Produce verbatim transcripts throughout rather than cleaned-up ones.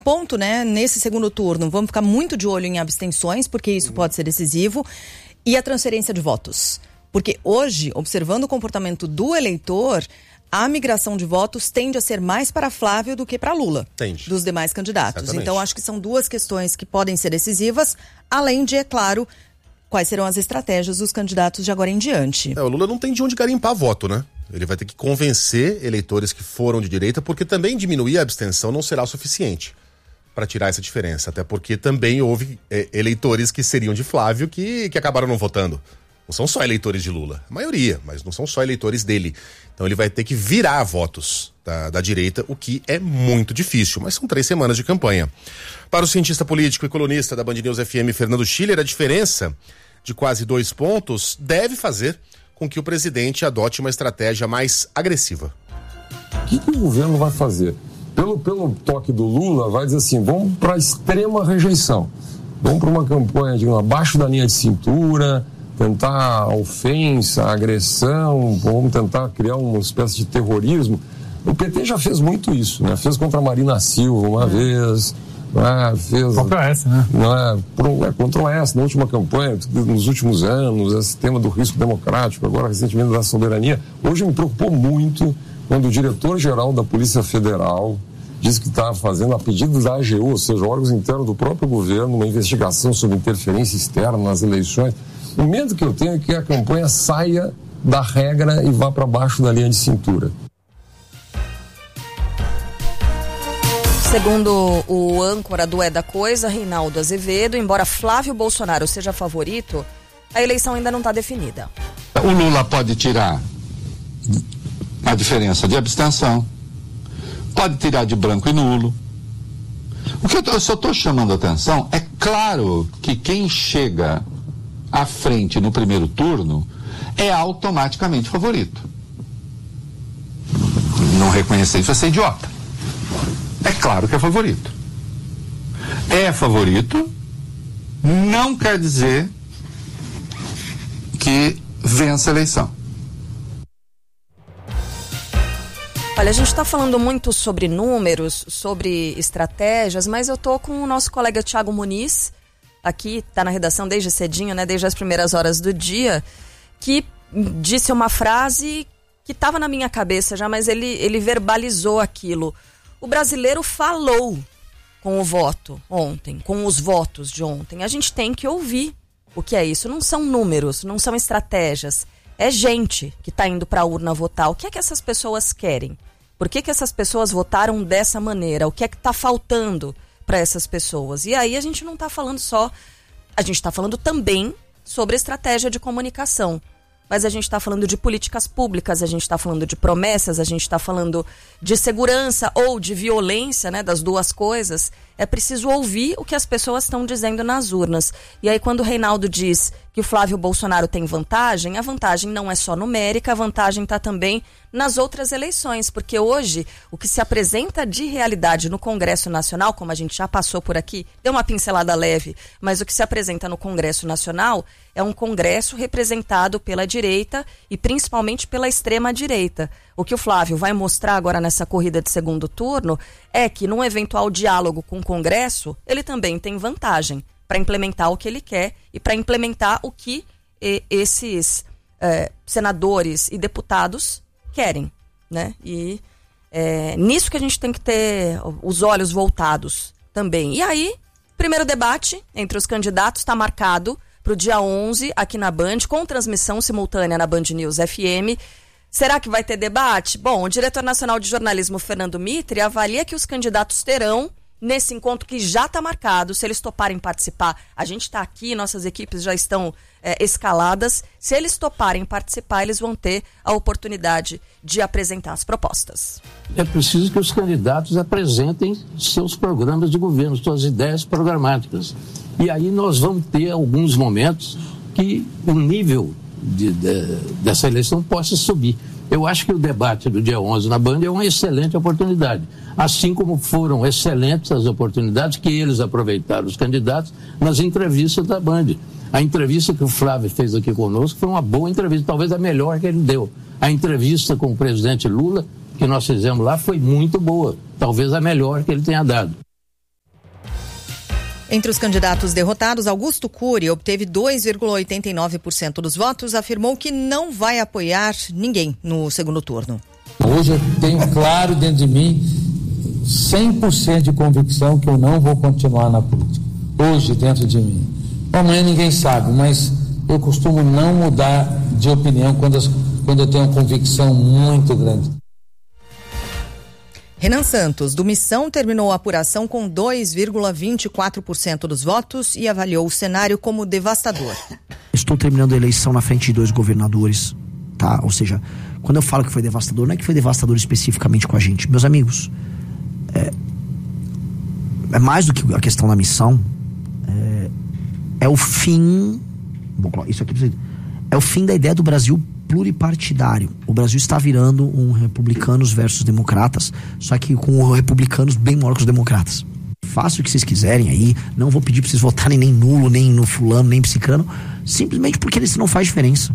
Ponto, né, nesse segundo turno, vamos ficar muito de olho em abstenções, porque isso pode ser decisivo, e a transferência de votos. Porque hoje, observando o comportamento do eleitor, a migração de votos tende a ser mais para Flávio do que para Lula, Tende. dos demais candidatos. Exatamente. Então, acho que são duas questões que podem ser decisivas, além de, é claro, quais serão as estratégias dos candidatos de agora em diante. É, o Lula não tem de onde garimpar voto, né? Ele vai ter que convencer eleitores que foram de direita, porque também diminuir a abstenção não será o suficiente para tirar essa diferença, até porque também houve é, eleitores que seriam de Flávio que, que acabaram não votando. Não são só eleitores de Lula, a maioria, mas não são só eleitores dele. Então ele vai ter que virar votos da, da direita, o que é muito difícil, mas são três semanas de campanha. Para o cientista político e colunista da Band News F M, Fernando Schiller, a diferença de quase dois pontos deve fazer com que o presidente adote uma estratégia mais agressiva. O que, que o governo vai fazer? Pelo, pelo toque do Lula, vai dizer assim, vamos para a extrema rejeição. Vamos para uma campanha, digamos, abaixo da linha de cintura, tentar a ofensa, a agressão, vamos tentar criar uma espécie de terrorismo. O P T já fez muito isso, né? Fez contra a Marina Silva uma vez, né? Fez... Contra o Aécio, né? Não é, pro, é, contra o Aécio, na última campanha, nos últimos anos, esse tema do risco democrático, agora recentemente da soberania. Hoje me preocupou muito quando o diretor-geral da Polícia Federal disse que estava fazendo, a pedido da A G U, ou seja, órgãos internos do próprio governo, uma investigação sobre interferência externa nas eleições. O medo que eu tenho é que a campanha saia da regra e vá para baixo da linha de cintura. Segundo o âncora do É da Coisa, Reinaldo Azevedo, embora Flávio Bolsonaro seja favorito, a eleição ainda não está definida. O Lula pode tirar a diferença de abstenção, pode tirar de branco e nulo. O que eu, tô, eu só estou chamando a atenção é claro que quem chega à frente no primeiro turno é automaticamente favorito. Não reconhecer isso é ser idiota. É claro que é favorito. É favorito, não quer dizer que vença a eleição. Olha, a gente está falando muito sobre números, sobre estratégias, mas eu tô com o nosso colega Thiago Muniz, aqui, tá na redação desde cedinho, né, desde as primeiras horas do dia, que disse uma frase que estava na minha cabeça já, mas ele, ele verbalizou aquilo. O brasileiro falou com o voto ontem, com os votos de ontem. A gente tem que ouvir o que é isso. Não são números, não são estratégias. É gente que está indo para a urna votar. O que é que essas pessoas querem? Por que que essas pessoas votaram dessa maneira? O que é que está faltando para essas pessoas? E aí a gente não está falando só... A gente está falando também sobre estratégia de comunicação. Mas a gente está falando de políticas públicas, a gente está falando de promessas, a gente está falando de segurança ou de violência, né, das duas coisas. É preciso ouvir o que as pessoas estão dizendo nas urnas. E aí quando o Reinaldo diz que o Flávio Bolsonaro tem vantagem, a vantagem não é só numérica, a vantagem está também nas outras eleições, porque hoje o que se apresenta de realidade no Congresso Nacional, como a gente já passou por aqui, deu uma pincelada leve, mas o que se apresenta no Congresso Nacional é um Congresso representado pela direita e principalmente pela extrema-direita. O que o Flávio vai mostrar agora nessa corrida de segundo turno é que num eventual diálogo com o Congresso, ele também tem vantagem para implementar o que ele quer e para implementar o que e, esses é, senadores e deputados querem, né? E é nisso que a gente tem que ter os olhos voltados também. E aí, primeiro debate entre os candidatos está marcado para o dia onze aqui na Band, com transmissão simultânea na Band News F M. Será que vai ter debate? Bom, o diretor nacional de jornalismo, Fernando Mitre, avalia que os candidatos terão, nesse encontro que já está marcado, se eles toparem participar. A gente está aqui, nossas equipes já estão é, escaladas. Se eles toparem participar, eles vão ter a oportunidade de apresentar as propostas. É preciso que os candidatos apresentem seus programas de governo, suas ideias programáticas. E aí nós vamos ter alguns momentos que o nível de, de, dessa eleição possa subir. Eu acho que o debate do dia onze na Band é uma excelente oportunidade. Assim como foram excelentes as oportunidades que eles aproveitaram, os candidatos, nas entrevistas da Band. A entrevista que o Flávio fez aqui conosco foi uma boa entrevista, talvez a melhor que ele deu. A entrevista com o presidente Lula, que nós fizemos lá, foi muito boa, talvez a melhor que ele tenha dado. Entre os candidatos derrotados, Augusto Cury obteve dois vírgula oitenta e nove por cento dos votos, afirmou que não vai apoiar ninguém no segundo turno. Hoje eu tenho claro dentro de mim, cem por cento de convicção que eu não vou continuar na política. Hoje dentro de mim. Amanhã ninguém sabe, mas eu costumo não mudar de opinião quando, as, quando eu tenho uma convicção muito grande. Renan Santos, do Missão, terminou a apuração com dois vírgula vinte e quatro por cento dos votos e avaliou o cenário como devastador. Estou terminando a eleição na frente de dois governadores, tá? Ou seja, quando eu falo que foi devastador, não é que foi devastador especificamente com a gente. Meus amigos, é, é mais do que a questão da missão, é, é o fim, isso aqui é o fim da ideia do Brasil pluripartidário. O Brasil está virando um republicanos versus democratas, só que com republicanos bem maior que os democratas. Faça o que vocês quiserem aí, não vou pedir para vocês votarem nem nulo, nem no fulano, nem psicano, simplesmente porque isso não faz diferença.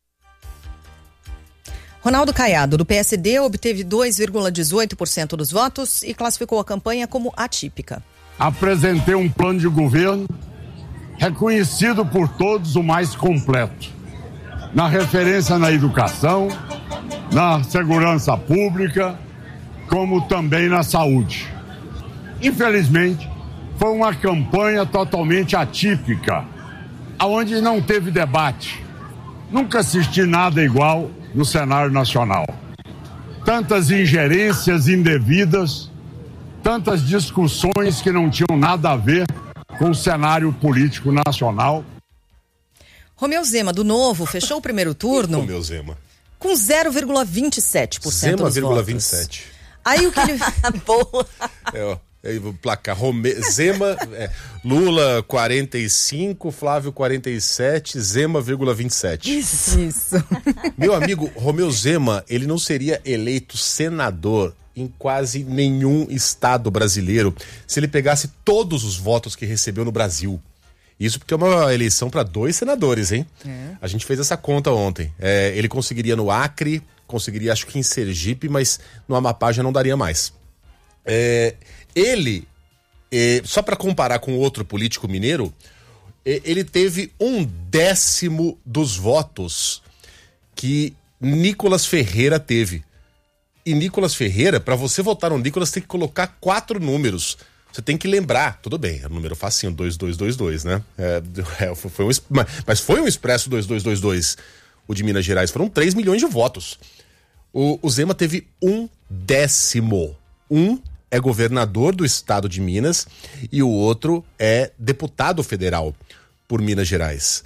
Ronaldo Caiado, do P S D, obteve dois vírgula dezoito por cento dos votos e classificou a campanha como atípica. Apresentei um plano de governo reconhecido por todos o mais completo. Na referência na educação, na segurança pública, como também na saúde. Infelizmente, foi uma campanha totalmente atípica, onde não teve debate. Nunca assisti nada igual no cenário nacional. Tantas ingerências indevidas, tantas discussões que não tinham nada a ver com o cenário político nacional. Romeu Zema, do Novo, fechou o primeiro turno Romeu Zema. com zero vírgula vinte e sete por cento Zema, dos votos. vinte e sete. Aí o que ele... Boa. É, ó, é, o placar. Rome... Zema, é, Lula quarenta e cinco, Flávio quarenta e sete, Zema, vírgula vinte e sete. Isso. Isso. Meu amigo, Romeu Zema, ele não seria eleito senador em quase nenhum estado brasileiro se ele pegasse todos os votos que recebeu no Brasil. Isso porque é uma eleição para dois senadores, hein? É. A gente fez essa conta ontem. É, ele conseguiria no Acre, conseguiria acho que em Sergipe, mas no Amapá já não daria mais. É, ele, é, só para comparar com outro político mineiro, é, ele teve um décimo dos votos que Nicolas Ferreira teve. E Nicolas Ferreira, para você votar no Nicolas, tem que colocar quatro números. Você tem que lembrar, tudo bem, é um número facinho, dois dois dois dois, né? É, é, foi um, mas foi um expresso dois dois dois dois, o de Minas Gerais, foram três milhões de votos. O, o Zema teve um décimo. Um é governador do estado de Minas e o outro é deputado federal por Minas Gerais.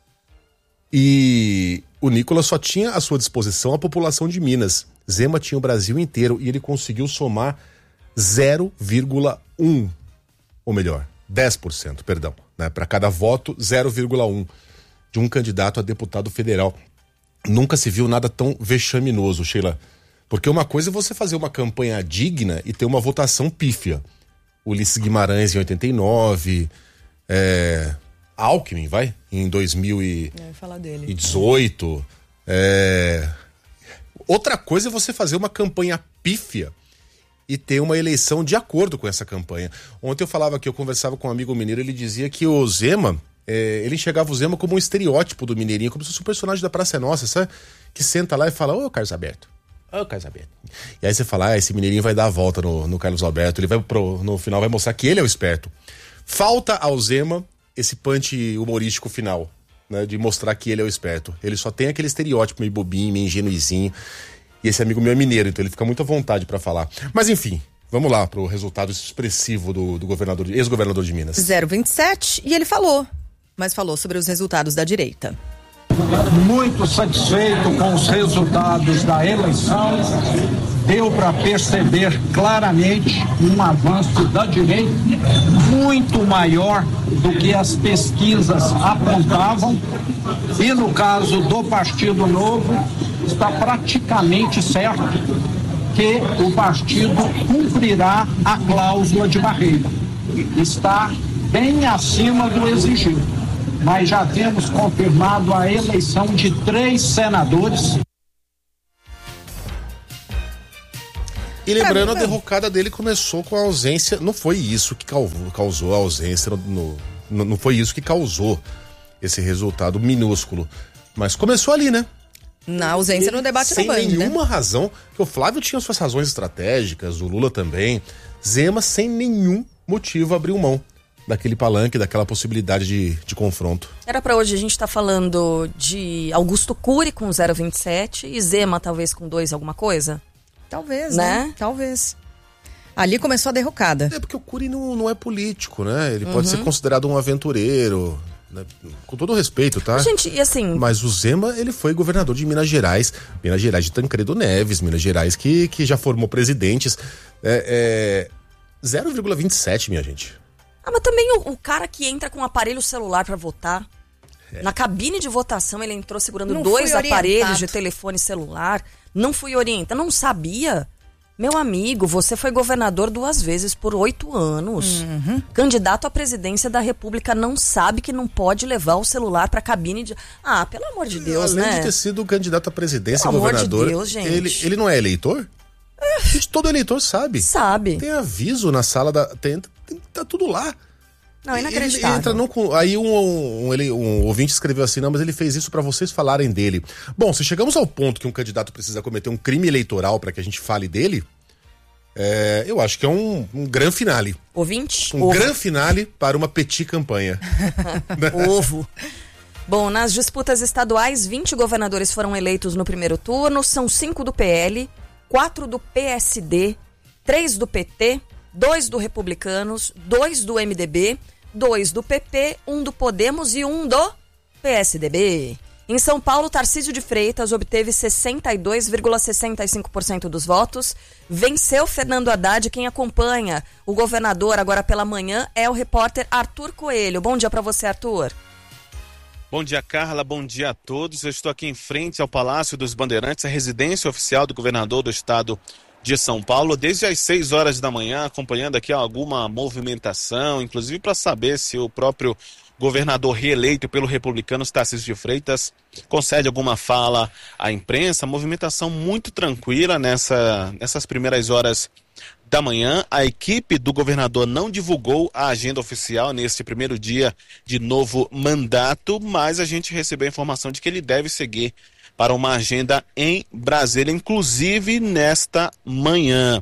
E o Nicolas só tinha à sua disposição a população de Minas. Zema tinha o Brasil inteiro e ele conseguiu somar zero vírgula um, ou melhor, dez por cento, perdão, né? Para cada voto, zero vírgula um de um candidato a deputado federal. Nunca se viu nada tão vexaminoso, Sheila. Porque uma coisa é você fazer uma campanha digna e ter uma votação pífia. Ulisses Guimarães em oitenta e nove, é, Alckmin, vai, em dois mil e dezoito. É... Outra coisa é você fazer uma campanha pífia e ter uma eleição de acordo com essa campanha. Ontem eu falava que eu conversava com um amigo mineiro, ele dizia que o Zema, é, ele enxergava o Zema como um estereótipo do mineirinho, como se fosse um personagem da Praça é Nossa, sabe? Que senta lá e fala, ô Carlos Alberto, ô Carlos Alberto. E aí você fala, ah, esse mineirinho vai dar a volta no, no Carlos Alberto, ele vai pro, no final vai mostrar que ele é o esperto. Falta ao Zema esse punch humorístico final, né, de mostrar que ele é o esperto. Ele só tem aquele estereótipo meio bobinho, meio ingenuizinho. E esse amigo meu é mineiro, então ele fica muito à vontade pra falar. Mas enfim, vamos lá pro resultado expressivo do, do governador, ex-governador de Minas. zero vírgula vinte e sete e ele falou, mas falou sobre os resultados da direita. Muito satisfeito com os resultados da eleição. Deu para perceber claramente um avanço da direita muito maior do que as pesquisas apontavam. E no caso do Partido Novo, está praticamente certo que o partido cumprirá a cláusula de barreira. Está bem acima do exigido. Mas já temos confirmado a eleição de três senadores. E lembrando, a derrocada dele começou com a ausência. Não foi isso que causou a ausência, no, no, não foi isso que causou esse resultado minúsculo. Mas começou ali, né? Na ausência ele, no debate sem na Band, nenhuma né? razão. Porque o Flávio tinha suas razões estratégicas, o Lula também. Zema, sem nenhum motivo, abriu mão daquele palanque, daquela possibilidade de, de confronto. Era pra hoje a gente tá falando de Augusto Cury com zero vírgula vinte e sete e Zema talvez com dois alguma coisa? Talvez, né? né? Talvez. Ali começou a derrocada. É porque o Cury não, não é político, né? Ele uhum. pode ser considerado um aventureiro, né? Com todo respeito, tá? Gente, e assim... Mas o Zema, ele foi governador de Minas Gerais, Minas Gerais de Tancredo Neves, Minas Gerais que, que já formou presidentes. É, é... zero vírgula vinte e sete, minha gente. Ah, mas também o, o cara que entra com um aparelho celular pra votar, é. na cabine de votação ele entrou segurando não dois aparelhos de telefone celular, não fui orientado, não sabia? Meu amigo, você foi governador duas vezes por oito anos. Uhum. Candidato à presidência da República não sabe que não pode levar o celular pra cabine de... Ah, pelo amor de Deus, Além né? Além de ter sido candidato à presidência, pelo governador... amor de Deus, gente. Ele, ele não é eleitor? É. Gente, todo eleitor sabe. Sabe. Tem aviso na sala da... Tem, tem, tá tudo lá. Não, é inacreditável. Ele entra não com... Aí um, um, um, ele, um ouvinte escreveu assim, não, mas ele fez isso pra vocês falarem dele. Bom, se chegamos ao ponto que um candidato precisa cometer um crime eleitoral pra que a gente fale dele, é, eu acho que é um, um grande finale. Ouvinte? Um grande finale para uma petit campanha. Ovo. Bom, nas disputas estaduais, vinte governadores foram eleitos no primeiro turno, são cinco do P L, quatro do P S D, três do P T, dois do Republicanos, dois do M D B, dois do P P, um do Podemos e um do P S D B. Em São Paulo, Tarcísio de Freitas obteve sessenta e dois vírgula sessenta e cinco por cento dos votos, venceu Fernando Haddad. Quem acompanha o governador agora pela manhã é o repórter Arthur Coelho. Bom dia para você, Arthur. Bom dia, Carla. Bom dia a todos. Eu estou aqui em frente ao Palácio dos Bandeirantes, a residência oficial do governador do estado de São Paulo, desde as seis horas da manhã, acompanhando aqui alguma movimentação, inclusive para saber se o próprio governador reeleito pelo republicano Tarcísio de Freitas concede alguma fala à imprensa. Movimentação muito tranquila nessa, nessas primeiras horas da manhã. A equipe do governador não divulgou a agenda oficial neste primeiro dia de novo mandato, mas a gente recebeu a informação de que ele deve seguir para uma agenda em Brasília, inclusive nesta manhã.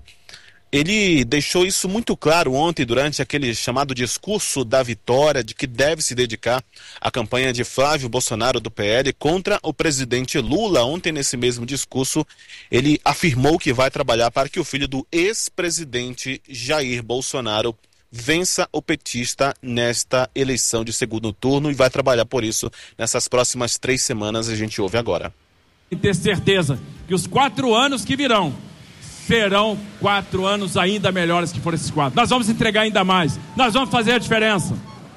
Ele deixou isso muito claro ontem durante aquele chamado discurso da vitória, de que deve se dedicar à campanha de Flávio Bolsonaro do P L contra o presidente Lula. Ontem, nesse mesmo discurso, ele afirmou que vai trabalhar para que o filho do ex-presidente Jair Bolsonaro vença o petista nesta eleição de segundo turno e vai trabalhar por isso nessas próximas três semanas. A gente ouve agora. E ter certeza que os quatro anos que virão serão quatro anos ainda melhores que foram esses quatro. Nós vamos entregar ainda mais, nós vamos fazer a diferença.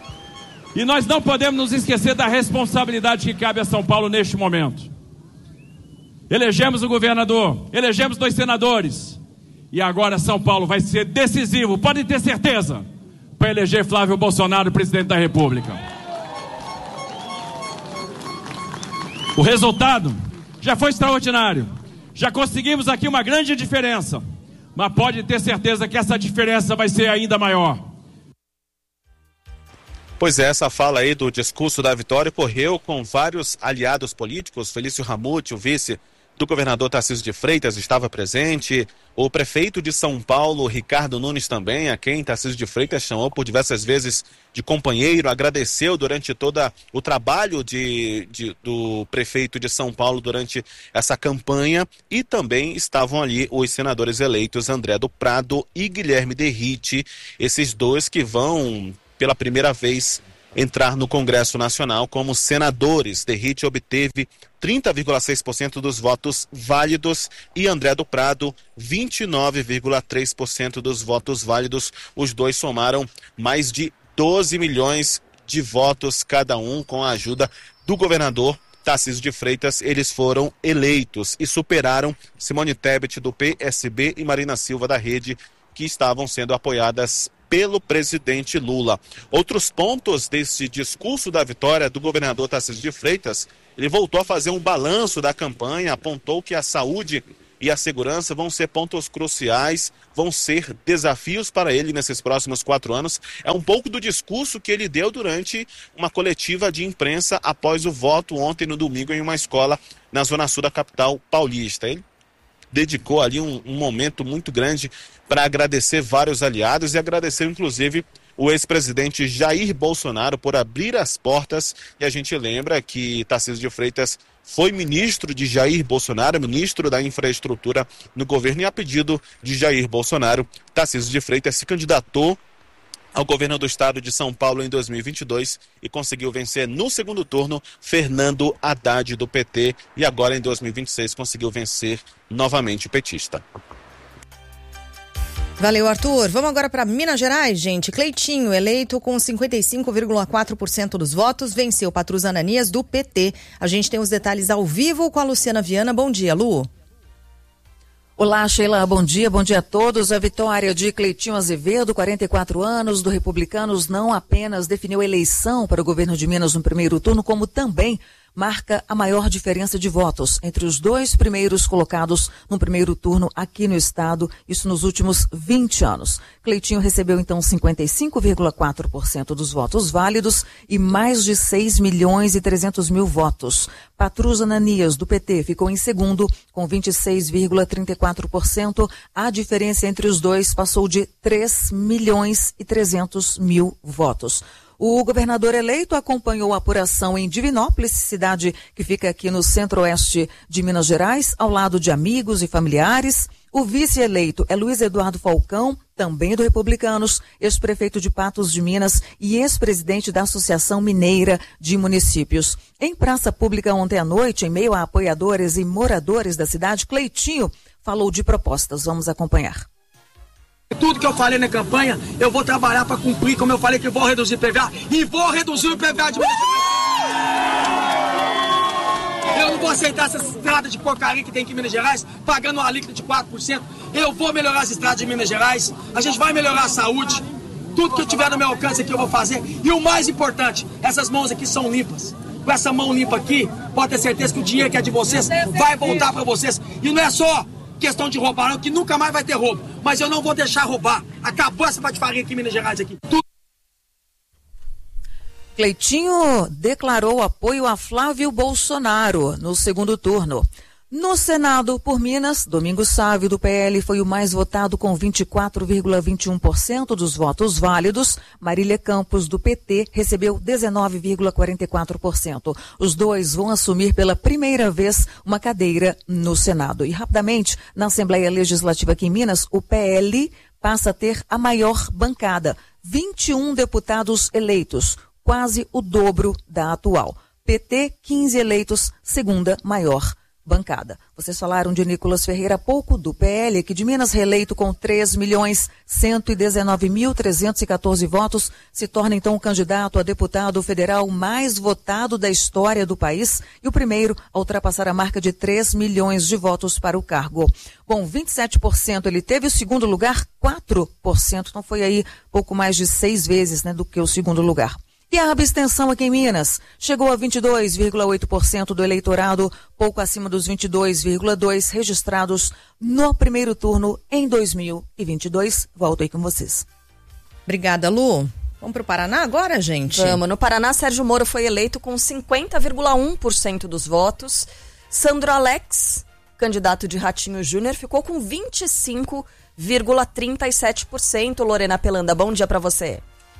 E nós não podemos nos esquecer da responsabilidade que cabe a São Paulo neste momento. Elegemos o governador, elegemos dois senadores, e agora São Paulo vai ser decisivo, podem ter certeza, para eleger Flávio Bolsonaro presidente da República. O resultado já foi extraordinário. Já conseguimos aqui uma grande diferença, mas pode ter certeza que essa diferença vai ser ainda maior. Pois é, essa fala aí do discurso da vitória ocorreu com vários aliados políticos. Felício Ramute, o vice do governador Tarcísio de Freitas, estava presente. O prefeito de São Paulo, Ricardo Nunes, também, a quem Tarcísio de Freitas chamou por diversas vezes de companheiro, agradeceu durante todo o trabalho de, de, do prefeito de São Paulo durante essa campanha. E também estavam ali os senadores eleitos André do Prado e Guilherme Derrite, esses dois que vão pela primeira vez entrar no Congresso Nacional como senadores. Derrite obteve trinta vírgula seis por cento dos votos válidos e André do Prado vinte e nove vírgula três por cento dos votos válidos. Os dois somaram mais de doze milhões de votos cada um. Com a ajuda do governador Tarcísio de Freitas, eles foram eleitos e superaram Simone Tebet do P S B e Marina Silva da Rede, que estavam sendo apoiadas pelo presidente Lula. Outros pontos desse discurso da vitória do governador Tarcísio de Freitas, ele voltou a fazer um balanço da campanha, apontou que a saúde e a segurança vão ser pontos cruciais, vão ser desafios para ele nesses próximos quatro anos. É um pouco do discurso que ele deu durante uma coletiva de imprensa após o voto ontem no domingo em uma escola na zona sul da capital paulista. Ele dedicou ali um, um momento muito grande para agradecer vários aliados e agradecer inclusive o ex-presidente Jair Bolsonaro por abrir as portas. E a gente lembra que Tarcísio de Freitas foi ministro de Jair Bolsonaro, ministro da infraestrutura no governo, e a pedido de Jair Bolsonaro, Tarcísio de Freitas se candidatou ao governo do estado de São Paulo em dois mil e vinte e dois e conseguiu vencer no segundo turno Fernando Haddad do P T, e agora em dois mil e vinte e seis conseguiu vencer novamente o petista. Valeu, Arthur. Vamos agora para Minas Gerais, gente. Cleitinho, eleito com cinquenta e cinco vírgula quatro por cento dos votos, venceu Patrus Ananias do P T. A gente tem os detalhes ao vivo com a Luciana Viana. Bom dia, Lu. Olá, Sheila, bom dia, bom dia a todos. A vitória de Cleitinho Azevedo, quarenta e quatro anos, do Republicanos, não apenas definiu a eleição para o governo de Minas no primeiro turno, como também marca a maior diferença de votos entre os dois primeiros colocados no primeiro turno aqui no estado, isso nos últimos vinte anos. Cleitinho recebeu então cinquenta e cinco vírgula quatro por cento dos votos válidos e mais de seis milhões e trezentos mil votos. Patrus Ananias, do P T, ficou em segundo com vinte e seis vírgula trinta e quatro por cento. A diferença entre os dois passou de três milhões e trezentos mil votos. O governador eleito acompanhou a apuração em Divinópolis, cidade que fica aqui no centro-oeste de Minas Gerais, ao lado de amigos e familiares. O vice-eleito é Luiz Eduardo Falcão, também do Republicanos, ex-prefeito de Patos de Minas e ex-presidente da Associação Mineira de Municípios. Em praça pública ontem à noite, em meio a apoiadores e moradores da cidade, Cleitinho falou de propostas. Vamos acompanhar. Tudo que eu falei na campanha, eu vou trabalhar para cumprir, como eu falei que vou reduzir o P V A, e vou reduzir o P V A de Minas Gerais. Eu não vou aceitar essa estrada de porcaria que tem aqui em Minas Gerais, pagando uma alíquota de quatro por cento. Eu vou melhorar as estradas de Minas Gerais, a gente vai melhorar a saúde, tudo que eu tiver no meu alcance aqui eu vou fazer. E o mais importante, essas mãos aqui são limpas. Com essa mão limpa aqui, pode ter certeza que o dinheiro que é de vocês vai voltar para vocês. E não é só questão de roubar, não, que nunca mais vai ter roubo. Mas eu não vou deixar roubar. Acabou essa patifaria aqui em Minas Gerais aqui. Tudo. Cleitinho declarou apoio a Flávio Bolsonaro no segundo turno. No Senado, por Minas, Domingos Sávio, do P L, foi o mais votado com vinte e quatro vírgula vinte e um por cento dos votos válidos. Marília Campos, do P T, recebeu dezenove vírgula quarenta e quatro por cento. Os dois vão assumir pela primeira vez uma cadeira no Senado. E, rapidamente, na Assembleia Legislativa aqui em Minas, o P L passa a ter a maior bancada. vinte e um deputados eleitos, quase o dobro da atual. P T, quinze eleitos, segunda maior bancada. Vocês falaram de Nicolas Ferreira há pouco, do P L, aqui de Minas, reeleito com três milhões cento e dezenove mil trezentos e quatorze votos, se torna então o candidato a deputado federal mais votado da história do país e o primeiro a ultrapassar a marca de três milhões de votos para o cargo. Bom, vinte e sete por cento ele teve, o segundo lugar, quatro por cento, então foi aí pouco mais de seis vezes, né, do que o segundo lugar. E a abstenção aqui em Minas chegou a vinte e dois vírgula oito por cento do eleitorado, pouco acima dos vinte e dois vírgula dois por cento registrados no primeiro turno em dois mil e vinte e dois. Volto aí com vocês. Obrigada, Lu. Vamos para o Paraná agora, gente? Vamos. No Paraná, Sérgio Moro foi eleito com cinquenta vírgula um por cento dos votos. Sandro Alex, candidato de Ratinho Júnior, ficou com vinte e cinco vírgula trinta e sete por cento. Lorena Pelanda, bom dia para você.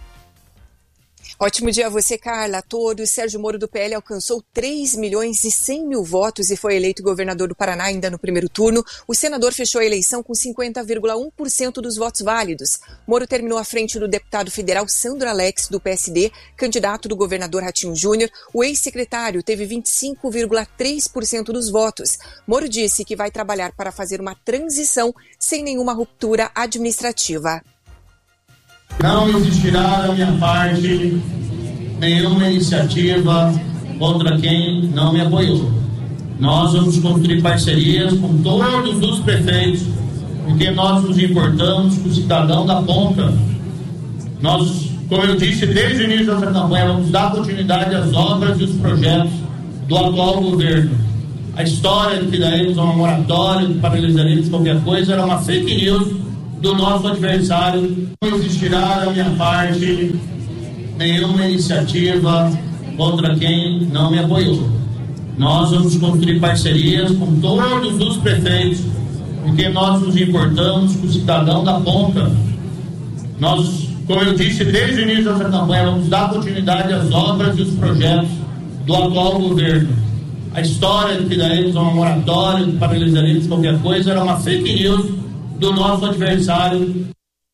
Ótimo dia a você, Carla, a todos. Sérgio Moro, do P L, alcançou três milhões e cem mil votos e foi eleito governador do Paraná ainda no primeiro turno. O senador fechou a eleição com cinquenta vírgula um por cento dos votos válidos. Moro terminou à frente do deputado federal Sandro Alex, do P S D, candidato do governador Ratinho Júnior. O ex-secretário teve vinte e cinco vírgula três por cento dos votos. Moro disse que vai trabalhar para fazer uma transição sem nenhuma ruptura administrativa. Não existirá da minha parte nenhuma iniciativa contra quem não me apoiou. Nós vamos construir parcerias com todos os prefeitos, porque nós nos importamos com o cidadão da ponta. Nós, como eu disse desde o início dessa campanha, vamos dar continuidade às obras e os projetos do atual governo. A história de que daremos uma moratória, que paralisaremos qualquer coisa, era uma fake news do nosso adversário. Não existirá da minha parte nenhuma iniciativa contra quem não me apoiou. Nós vamos construir parcerias com todos os prefeitos, porque nós nos importamos com o cidadão da ponta. Nós, como eu disse desde o início dessa campanha, vamos dar continuidade às obras e os projetos do atual governo. A história de que daremos uma moratória, que paralisaremos qualquer coisa, era uma fake news do nosso adversário.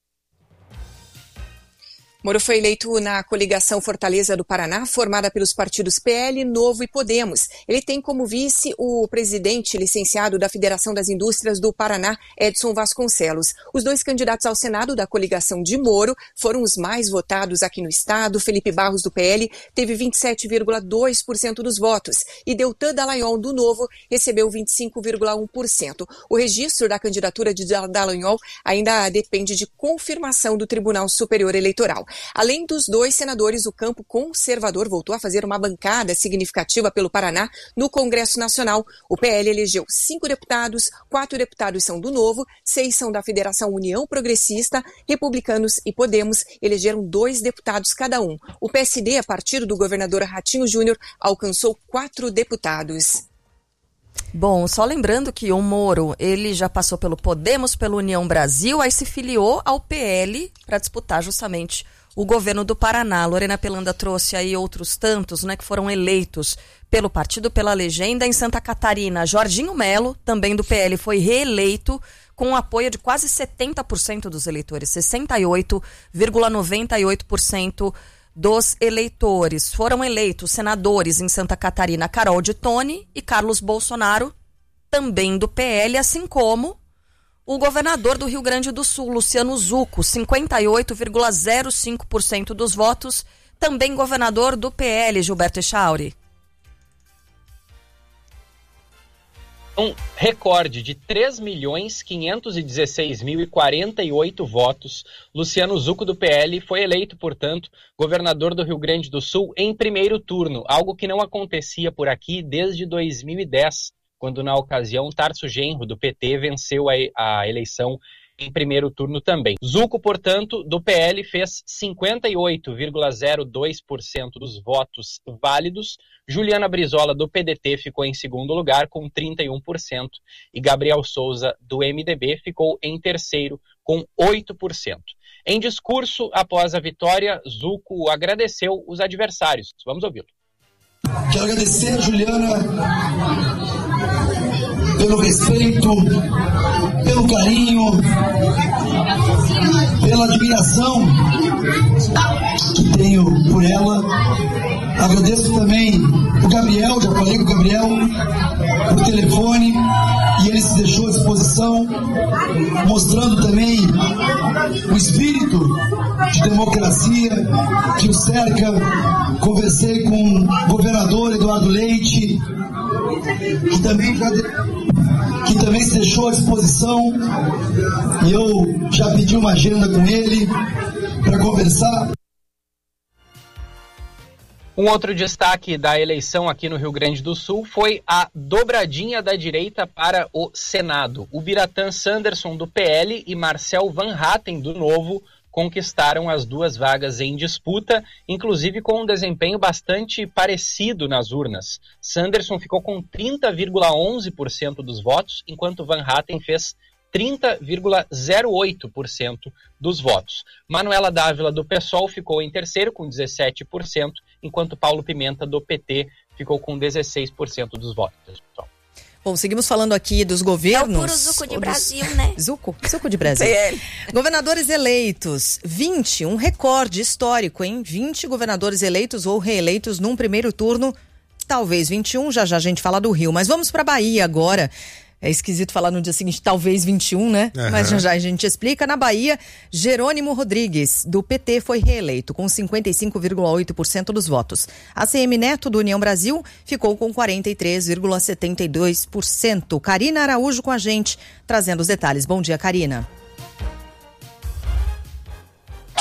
Moro foi eleito na coligação Fortaleza do Paraná, formada pelos partidos P L, Novo e Podemos. Ele tem como vice o presidente licenciado da Federação das Indústrias do Paraná, Edson Vasconcelos. Os dois candidatos ao Senado da coligação de Moro foram os mais votados aqui no estado. Felipe Barros, do P L, teve vinte e sete vírgula dois por cento dos votos e Deltan Dallagnol, do Novo, recebeu vinte e cinco vírgula um por cento. O registro da candidatura de Dallagnol ainda depende de confirmação do Tribunal Superior Eleitoral. Além dos dois senadores, o campo conservador voltou a fazer uma bancada significativa pelo Paraná no Congresso Nacional. O P L elegeu cinco deputados, quatro deputados são do Novo, seis são da Federação União Progressista, Republicanos e Podemos elegeram dois deputados cada um. O P S D, a partir do governador Ratinho Júnior, alcançou quatro deputados. Bom, só lembrando que o Moro, ele já passou pelo Podemos, pelo União Brasil, aí se filiou ao P L para disputar justamente o governo do Paraná. Lorena Pelanda trouxe aí outros tantos, né, que foram eleitos pelo partido, pela legenda. Em Santa Catarina, Jorginho Melo, também do P L, foi reeleito com o apoio de quase setenta por cento dos eleitores, sessenta e oito vírgula noventa e oito por cento dos eleitores. Foram eleitos senadores em Santa Catarina Carol de Tone e Carlos Bolsonaro, também do P L, assim como o governador do Rio Grande do Sul, Luciano Zucco, cinquenta e oito vírgula zero cinco por cento dos votos, também governador do P L, Gilberto Echauri. Um recorde de três milhões quinhentos e dezesseis mil e quarenta e oito votos. Luciano Zucco, do P L, foi eleito, portanto, governador do Rio Grande do Sul em primeiro turno, algo que não acontecia por aqui desde dois mil e dez, quando, na ocasião, Tarso Genro, do P T, venceu a, a eleição em primeiro turno também. Zucco, portanto, do P L, fez cinquenta e oito vírgula zero dois por cento dos votos válidos. Juliana Brizola, do P D T, ficou em segundo lugar, com trinta e um por cento. E Gabriel Souza, do M D B, ficou em terceiro, com oito por cento. Em discurso, após a vitória, Zucco agradeceu os adversários. Vamos ouvi-lo. Quero agradecer a Juliana pelo respeito, pelo carinho, pela admiração que tenho por ela. Agradeço também o Gabriel, já falei com o Gabriel por telefone, e ele se deixou à disposição, mostrando também o espírito de democracia que o cerca. Conversei com o governador Eduardo Leite, que também, já de... que também se deixou à disposição, e eu já pedi uma agenda com ele para conversar. Um outro destaque da eleição aqui no Rio Grande do Sul foi a dobradinha da direita para o Senado. O Biratã Sanderson, do P L, e Marcel Van Hatten, do Novo, conquistaram as duas vagas em disputa, inclusive com um desempenho bastante parecido nas urnas. Sanderson ficou com trinta vírgula onze por cento dos votos, enquanto Van Hatten fez trinta vírgula zero oito por cento dos votos. Manuela Dávila, do PSOL, ficou em terceiro, com dezessete por cento, enquanto Paulo Pimenta, do P T, ficou com dezesseis por cento dos votos. Pessoal. Bom, seguimos falando aqui dos governos. É o puro Zucco de Brasil, dos... né? Zucco, Zucco de Brasil. Governadores eleitos, vinte, um recorde histórico, hein? vinte governadores eleitos ou reeleitos num primeiro turno, talvez vinte e um, já já a gente fala do Rio. Mas vamos para a Bahia agora. É esquisito falar no dia seguinte, talvez vinte e um, né? Uhum. Mas já já a gente explica. Na Bahia, Jerônimo Rodrigues, do P T, foi reeleito com cinquenta e cinco vírgula oito por cento dos votos. A C M Neto, do União Brasil, ficou com quarenta e três vírgula setenta e dois por cento. Karina Araújo com a gente, trazendo os detalhes. Bom dia, Karina.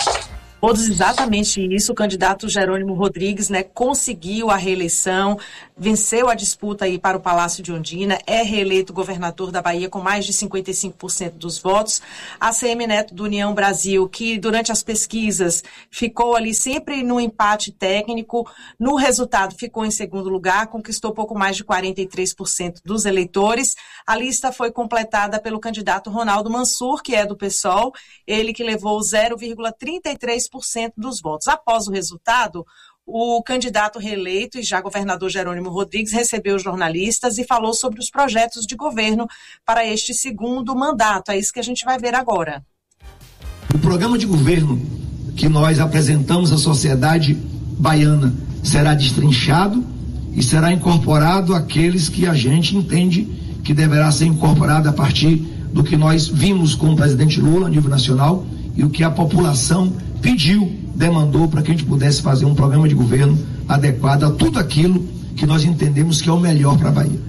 Todos exatamente isso, o candidato Jerônimo Rodrigues, né, conseguiu a reeleição venceu a disputa aí para o Palácio de Ondina, é reeleito governador da Bahia com mais de cinquenta e cinco por cento dos votos. A C M Neto do União Brasil, que durante as pesquisas ficou ali sempre no empate técnico, no resultado ficou em segundo lugar, conquistou pouco mais de quarenta e três por cento dos eleitores. A lista foi completada pelo candidato Ronaldo Mansur, que é do PSOL, ele que levou zero vírgula trinta e três por cento dos votos. Após o resultado, o candidato reeleito e já governador Jerônimo Rodrigues recebeu jornalistas e falou sobre os projetos de governo para este segundo mandato. É isso que a gente vai ver agora. O programa de governo que nós apresentamos à sociedade baiana será destrinchado e será incorporado àqueles que a gente entende que deverá ser incorporado a partir do que nós vimos com o presidente Lula a nível nacional e o que a população pediu, demandou para que a gente pudesse fazer um programa de governo adequado a tudo aquilo que nós entendemos que é o melhor para a Bahia.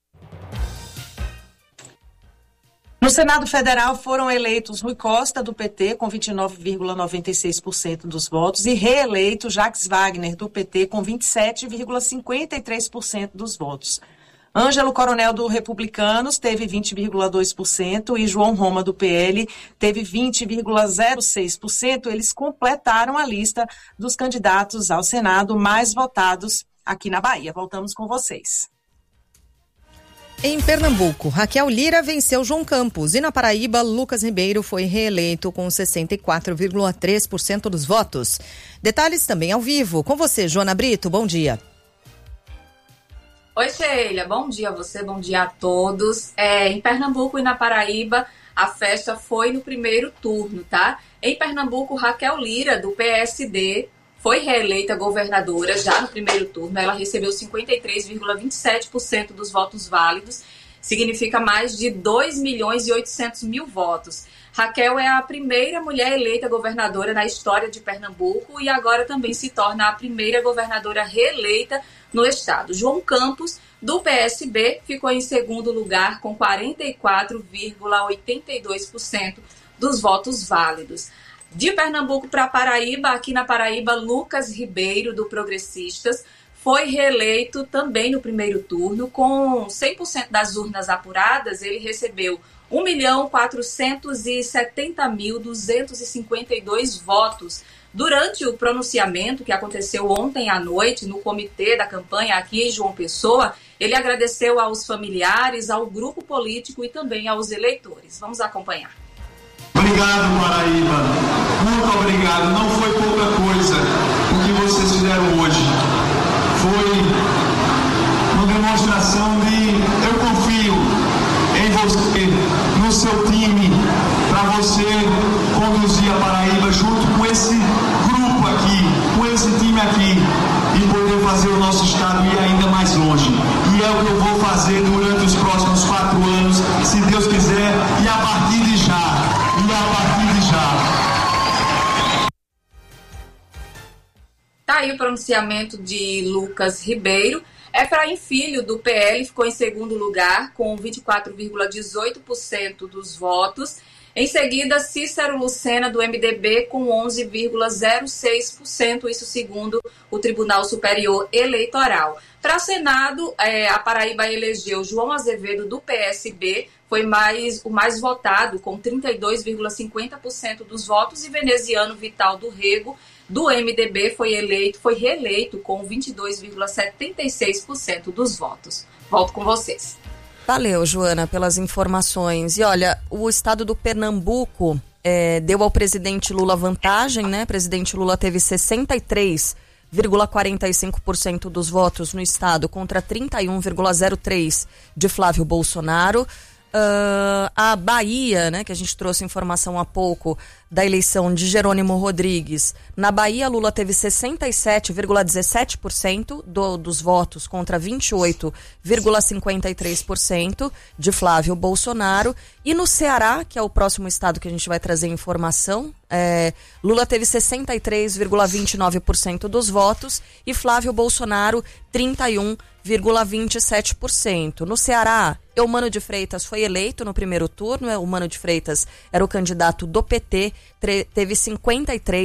No Senado Federal foram eleitos Rui Costa, do P T, com vinte e nove vírgula noventa e seis por cento dos votos, e reeleito Jacques Wagner, do P T, com vinte e sete vírgula cinquenta e três por cento dos votos. Ângelo Coronel, do Republicanos, teve vinte vírgula dois por cento e João Roma, do P L, teve vinte vírgula zero seis por cento. Eles completaram a lista dos candidatos ao Senado mais votados aqui na Bahia. Voltamos com vocês. Em Pernambuco, Raquel Lira venceu João Campos e na Paraíba, Lucas Ribeiro foi reeleito com sessenta e quatro vírgula três por cento dos votos. Detalhes também ao vivo. Com você, Joana Brito, bom dia. Oi, Sheila, bom dia a você, bom dia a todos. É, em Pernambuco e na Paraíba, a festa foi no primeiro turno, tá? Em Pernambuco, Raquel Lira, do P S D, foi reeleita governadora já no primeiro turno. Ela recebeu cinquenta e três vírgula vinte e sete por cento dos votos válidos, significa mais de dois milhões e oitocentos mil votos. Raquel é a primeira mulher eleita governadora na história de Pernambuco e agora também se torna a primeira governadora reeleita no estado. João Campos, do P S B, ficou em segundo lugar com quarenta e quatro vírgula oitenta e dois por cento dos votos válidos. De Pernambuco para Paraíba, aqui na Paraíba, Lucas Ribeiro, do Progressistas, foi reeleito também no primeiro turno. Com cem por cento das urnas apuradas, ele recebeu um milhão quatrocentos e setenta mil duzentos e cinquenta e dois votos. Durante o pronunciamento que aconteceu ontem à noite no comitê da campanha aqui em João Pessoa, ele agradeceu aos familiares, ao grupo político e também aos eleitores. Vamos acompanhar. Obrigado, Paraíba. Muito obrigado. Não foi pouca coisa o que vocês fizeram hoje. Foi uma demonstração de eu confio em você, no seu time, para você conduzir a Paraíba junto com esse grupo aqui, com esse time aqui, e poder fazer o nosso estado ir ainda mais longe. E é o que eu vou fazer durante os próximos quatro anos, se Deus quiser, e a partir de já. E a partir de já. Tá aí o pronunciamento de Lucas Ribeiro. Efraim Filho, do P L, ficou em segundo lugar, com vinte e quatro vírgula dezoito por cento dos votos. Em seguida, Cícero Lucena, do M D B, com onze vírgula zero seis por cento, isso segundo o Tribunal Superior Eleitoral. Para Senado, é, a Paraíba elegeu João Azevedo, do P S B, foi mais, o mais votado, com trinta e dois vírgula cinquenta por cento dos votos, e Veneziano Vital do Rego, do M D B, foi eleito, foi reeleito com vinte e dois vírgula setenta e seis por cento dos votos. Volto com vocês. Valeu, Joana, pelas informações. E olha, o estado do Pernambuco é, deu ao presidente Lula vantagem, né? O presidente Lula teve sessenta e três vírgula quarenta e cinco por cento dos votos no estado contra trinta e um vírgula zero três por cento de Flávio Bolsonaro. Uh, a Bahia, né, que a gente trouxe informação há pouco da eleição de Jerônimo Rodrigues. Na Bahia, Lula teve sessenta e sete vírgula dezessete por cento do, dos votos contra vinte e oito vírgula cinquenta e três por cento de Flávio Bolsonaro. E no Ceará, que é o próximo estado que a gente vai trazer informação, é, Lula teve sessenta e três vírgula vinte e nove por cento dos votos e Flávio Bolsonaro trinta e um vírgula vinte e sete por cento. No Ceará, Eumano de Freitas foi eleito no primeiro turno. Eumano de Freitas era o candidato do P T, teve cinquenta e três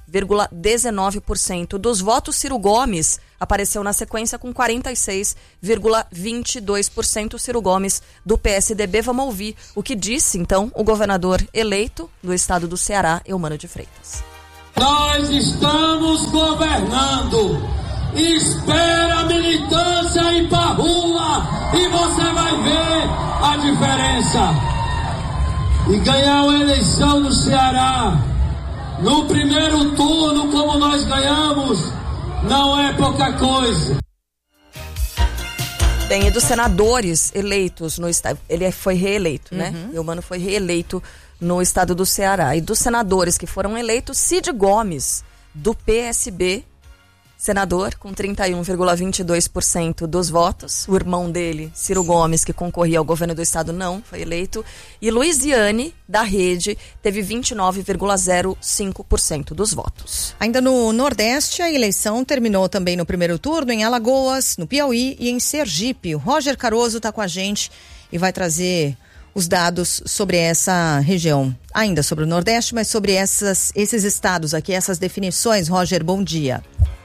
vírgula dezenove por cento dos votos. Ciro Gomes apareceu na sequência com quarenta e seis vírgula vinte e dois por cento. Ciro Gomes, do P S D B. Vamos ouvir o que disse, então, o governador eleito do estado do Ceará, Eumano de Freitas. Nós estamos governando. Espera a militância ir pra rua e você vai ver a diferença. E ganhar uma eleição no Ceará no primeiro turno, como nós ganhamos, não é pouca coisa. Bem, e dos senadores eleitos no estado, ele foi reeleito, né? Uhum. Eumano foi reeleito no estado do Ceará. E dos senadores que foram eleitos, Cid Gomes, do P S B, senador, com trinta e um vírgula vinte e dois por cento dos votos. O irmão dele, Ciro Gomes, que concorria ao governo do estado, não foi eleito. E Luiziane, da Rede, teve vinte e nove vírgula zero cinco por cento dos votos. Ainda no Nordeste, a eleição terminou também no primeiro turno em Alagoas, no Piauí e em Sergipe. O Roger Caroso está com a gente e vai trazer os dados sobre essa região. Ainda sobre o Nordeste, mas sobre essas, esses estados aqui, essas definições. Roger, bom dia.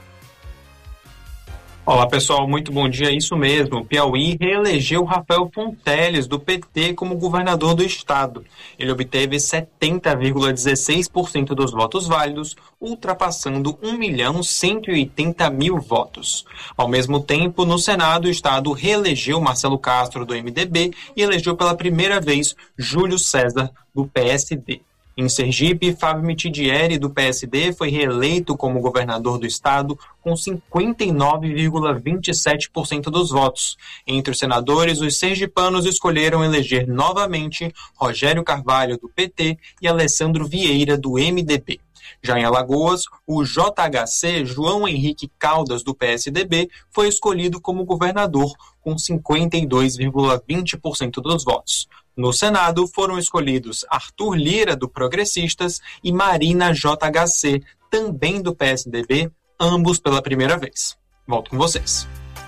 Olá pessoal, muito bom dia, isso mesmo, o Piauí reelegeu Rafael Fonteles, do P T, como governador do estado. Ele obteve setenta vírgula dezesseis por cento dos votos válidos, ultrapassando um milhão cento e oitenta mil votos. Ao mesmo tempo, no Senado, o estado reelegeu Marcelo Castro, do M D B, e elegeu pela primeira vez Júlio César, do P S D. Em Sergipe, Fábio Mitidieri, do P S D, foi reeleito como governador do estado com cinquenta e nove vírgula vinte e sete por cento dos votos. Entre os senadores, os sergipanos escolheram eleger novamente Rogério Carvalho, do P T, e Alessandro Vieira, do M D B. Já em Alagoas, o J H C, João Henrique Caldas, do P S D B, foi escolhido como governador com cinquenta e dois vírgula vinte por cento dos votos. No Senado, foram escolhidos Arthur Lira, do Progressistas, e Marina J H C, também do P S D B, ambos pela primeira vez. Volto com vocês.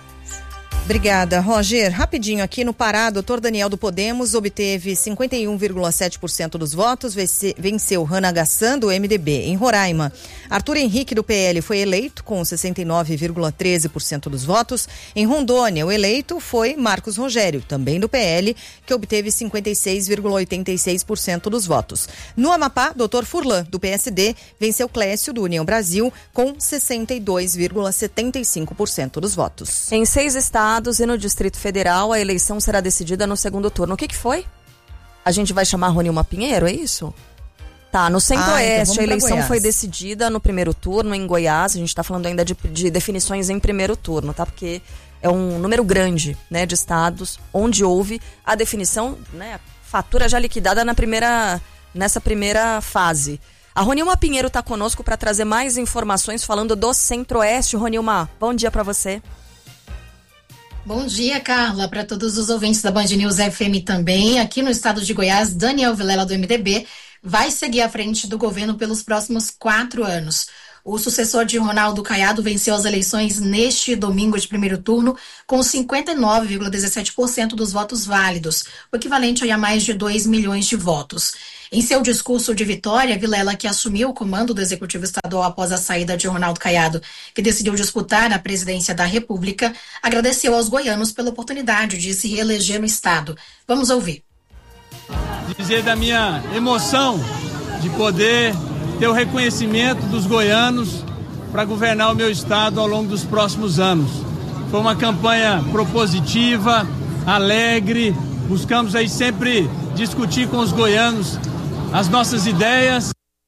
Obrigada, Roger. Rapidinho aqui no Pará, doutor Daniel do Podemos obteve cinquenta e um vírgula sete por cento dos votos, venceu Rana Gassan, do M D B. Em Roraima, Arthur Henrique, do P L, foi eleito com sessenta e nove vírgula treze por cento dos votos. Em Rondônia, o eleito foi Marcos Rogério, também do P L, que obteve cinquenta e seis vírgula oitenta e seis por cento dos votos. No Amapá, doutor Furlan, do P S D, venceu Clécio, do União Brasil, com sessenta e dois vírgula setenta e cinco por cento dos votos. Em seis estados e no Distrito Federal, a eleição será decidida no segundo turno. O que que foi? A gente vai chamar Ronilma Pinheiro, é isso? Tá, no Centro-Oeste, ah, então a eleição foi decidida no primeiro turno em Goiás. A gente está falando ainda de, de definições em primeiro turno, tá? Porque é um número grande, né, de estados onde houve a definição, né, fatura já liquidada na primeira, nessa primeira fase. A Ronilma Pinheiro está conosco para trazer mais informações falando do Centro-Oeste. Ronilma, bom dia para você. Bom dia, Carla, para todos os ouvintes da Band News F M também. Aqui no estado de Goiás, Daniel Vilela, do M D B, vai seguir à frente do governo pelos próximos quatro anos. O sucessor de Ronaldo Caiado venceu as eleições neste domingo de primeiro turno com cinquenta e nove vírgula dezessete por cento dos votos válidos, o equivalente a mais de dois milhões de votos. Em seu discurso de vitória, Vilela, que assumiu o comando do Executivo Estadual após a saída de Ronaldo Caiado, que decidiu disputar a presidência da República, agradeceu aos goianos pela oportunidade de se reeleger no estado. Vamos ouvir. Dizer da minha emoção de poder ter o reconhecimento dos goianos para governar o meu estado ao longo dos próximos anos. Foi uma campanha propositiva, alegre, buscamos aí sempre discutir com os goianos as nossas ideias.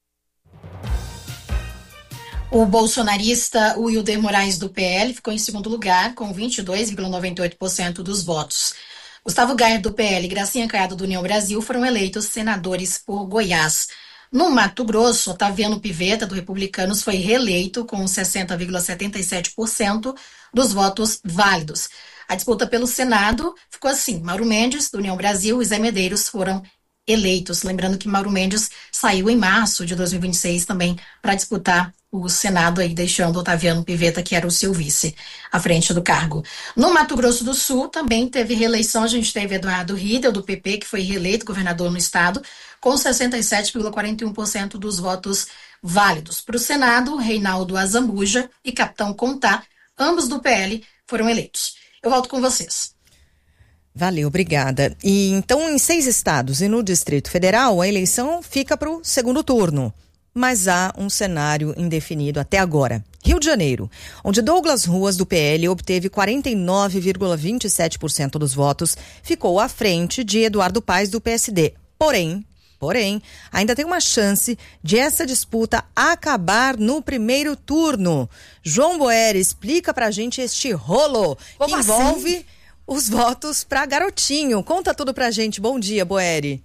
O bolsonarista Wilder Moraes, do P L, ficou em segundo lugar, com vinte e dois vírgula noventa e oito por cento dos votos. Gustavo Gayer, do P L, e Gracinha Caiado, do União Brasil, foram eleitos senadores por Goiás. No Mato Grosso, Otaviano Pivetta, do Republicanos, foi reeleito com sessenta vírgula setenta e sete por cento dos votos válidos. A disputa pelo Senado ficou assim: Mauro Mendes, do União Brasil, e Zé Medeiros foram eleitos. Lembrando que Mauro Mendes saiu em março de dois mil e vinte e seis também para disputar o Senado, aí deixando Otaviano Pivetta, que era o seu vice, à frente do cargo. No Mato Grosso do Sul também teve reeleição. A gente teve Eduardo Riedel, do P P, que foi reeleito governador no estado, com sessenta e sete vírgula quarenta e um por cento dos votos válidos. Para o Senado, Reinaldo Azambuja e Capitão Contá, ambos do P L, foram eleitos. Eu volto com vocês. Valeu, obrigada. E então, em seis estados e no Distrito Federal, a eleição fica para o segundo turno. Mas há um cenário indefinido até agora. Rio de Janeiro, onde Douglas Ruas, do P L, obteve quarenta e nove vírgula vinte e sete por cento dos votos, ficou à frente de Eduardo Paes, do P S D. Porém, porém, ainda tem uma chance de essa disputa acabar no primeiro turno. João Boeri, explica pra gente este rolo Como que envolve assim? Os votos para Garotinho. Conta tudo pra gente. Bom dia, Boeri.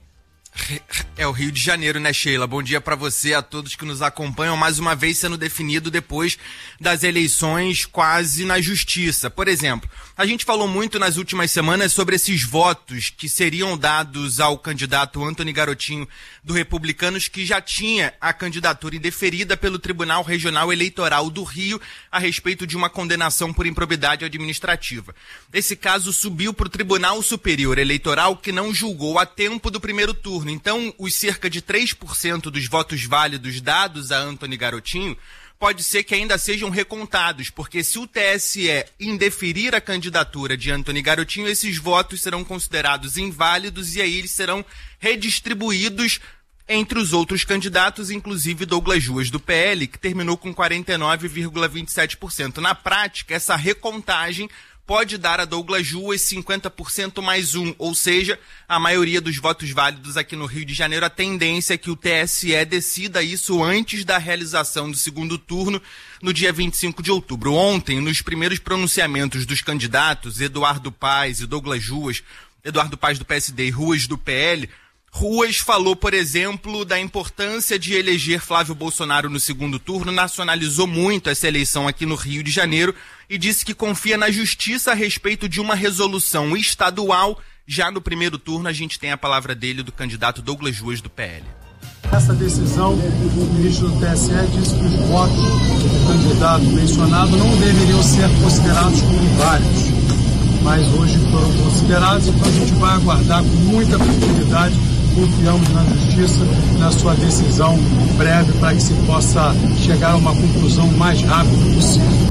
É o Rio de Janeiro, né, Sheila? Bom dia pra você, a todos que nos acompanham, mais uma vez sendo definido depois das eleições quase na justiça. Por exemplo, a gente falou muito nas últimas semanas sobre esses votos que seriam dados ao candidato Antony Garotinho do Republicanos, que já tinha a candidatura indeferida pelo Tribunal Regional Eleitoral do Rio a respeito de uma condenação por improbidade administrativa. Esse caso subiu para o Tribunal Superior Eleitoral, que não julgou a tempo do primeiro turno. Então, os cerca de três por cento dos votos válidos dados a Antony Garotinho pode ser que ainda sejam recontados, porque se o T S E indeferir a candidatura de Antony Garotinho, esses votos serão considerados inválidos e aí eles serão redistribuídos entre os outros candidatos, inclusive Douglas Ruas, do P L, que terminou com quarenta e nove vírgula vinte e sete por cento. Na prática, essa recontagem pode dar a Douglas Ruas cinquenta por cento mais um, ou seja, a maioria dos votos válidos aqui no Rio de Janeiro. A tendência é que o T S E decida isso antes da realização do segundo turno, no dia vinte e cinco de outubro. Ontem, nos primeiros pronunciamentos dos candidatos, Eduardo Paes e Douglas Ruas, Eduardo Paes do P S D e Ruas do P L, Ruas falou, por exemplo, da importância de eleger Flávio Bolsonaro no segundo turno, nacionalizou muito essa eleição aqui no Rio de Janeiro e disse que confia na justiça a respeito de uma resolução estadual. Já no primeiro turno, a gente tem a palavra dele, do candidato Douglas Ruas, do P L. Essa decisão, o ministro do T S E disse que os votos do candidato mencionado não deveriam ser considerados como válidos, mas hoje foram considerados, então a gente vai aguardar com muita tranquilidade. Confiamos na justiça, na sua decisão breve, para que se possa chegar a uma conclusão o mais rápido possível.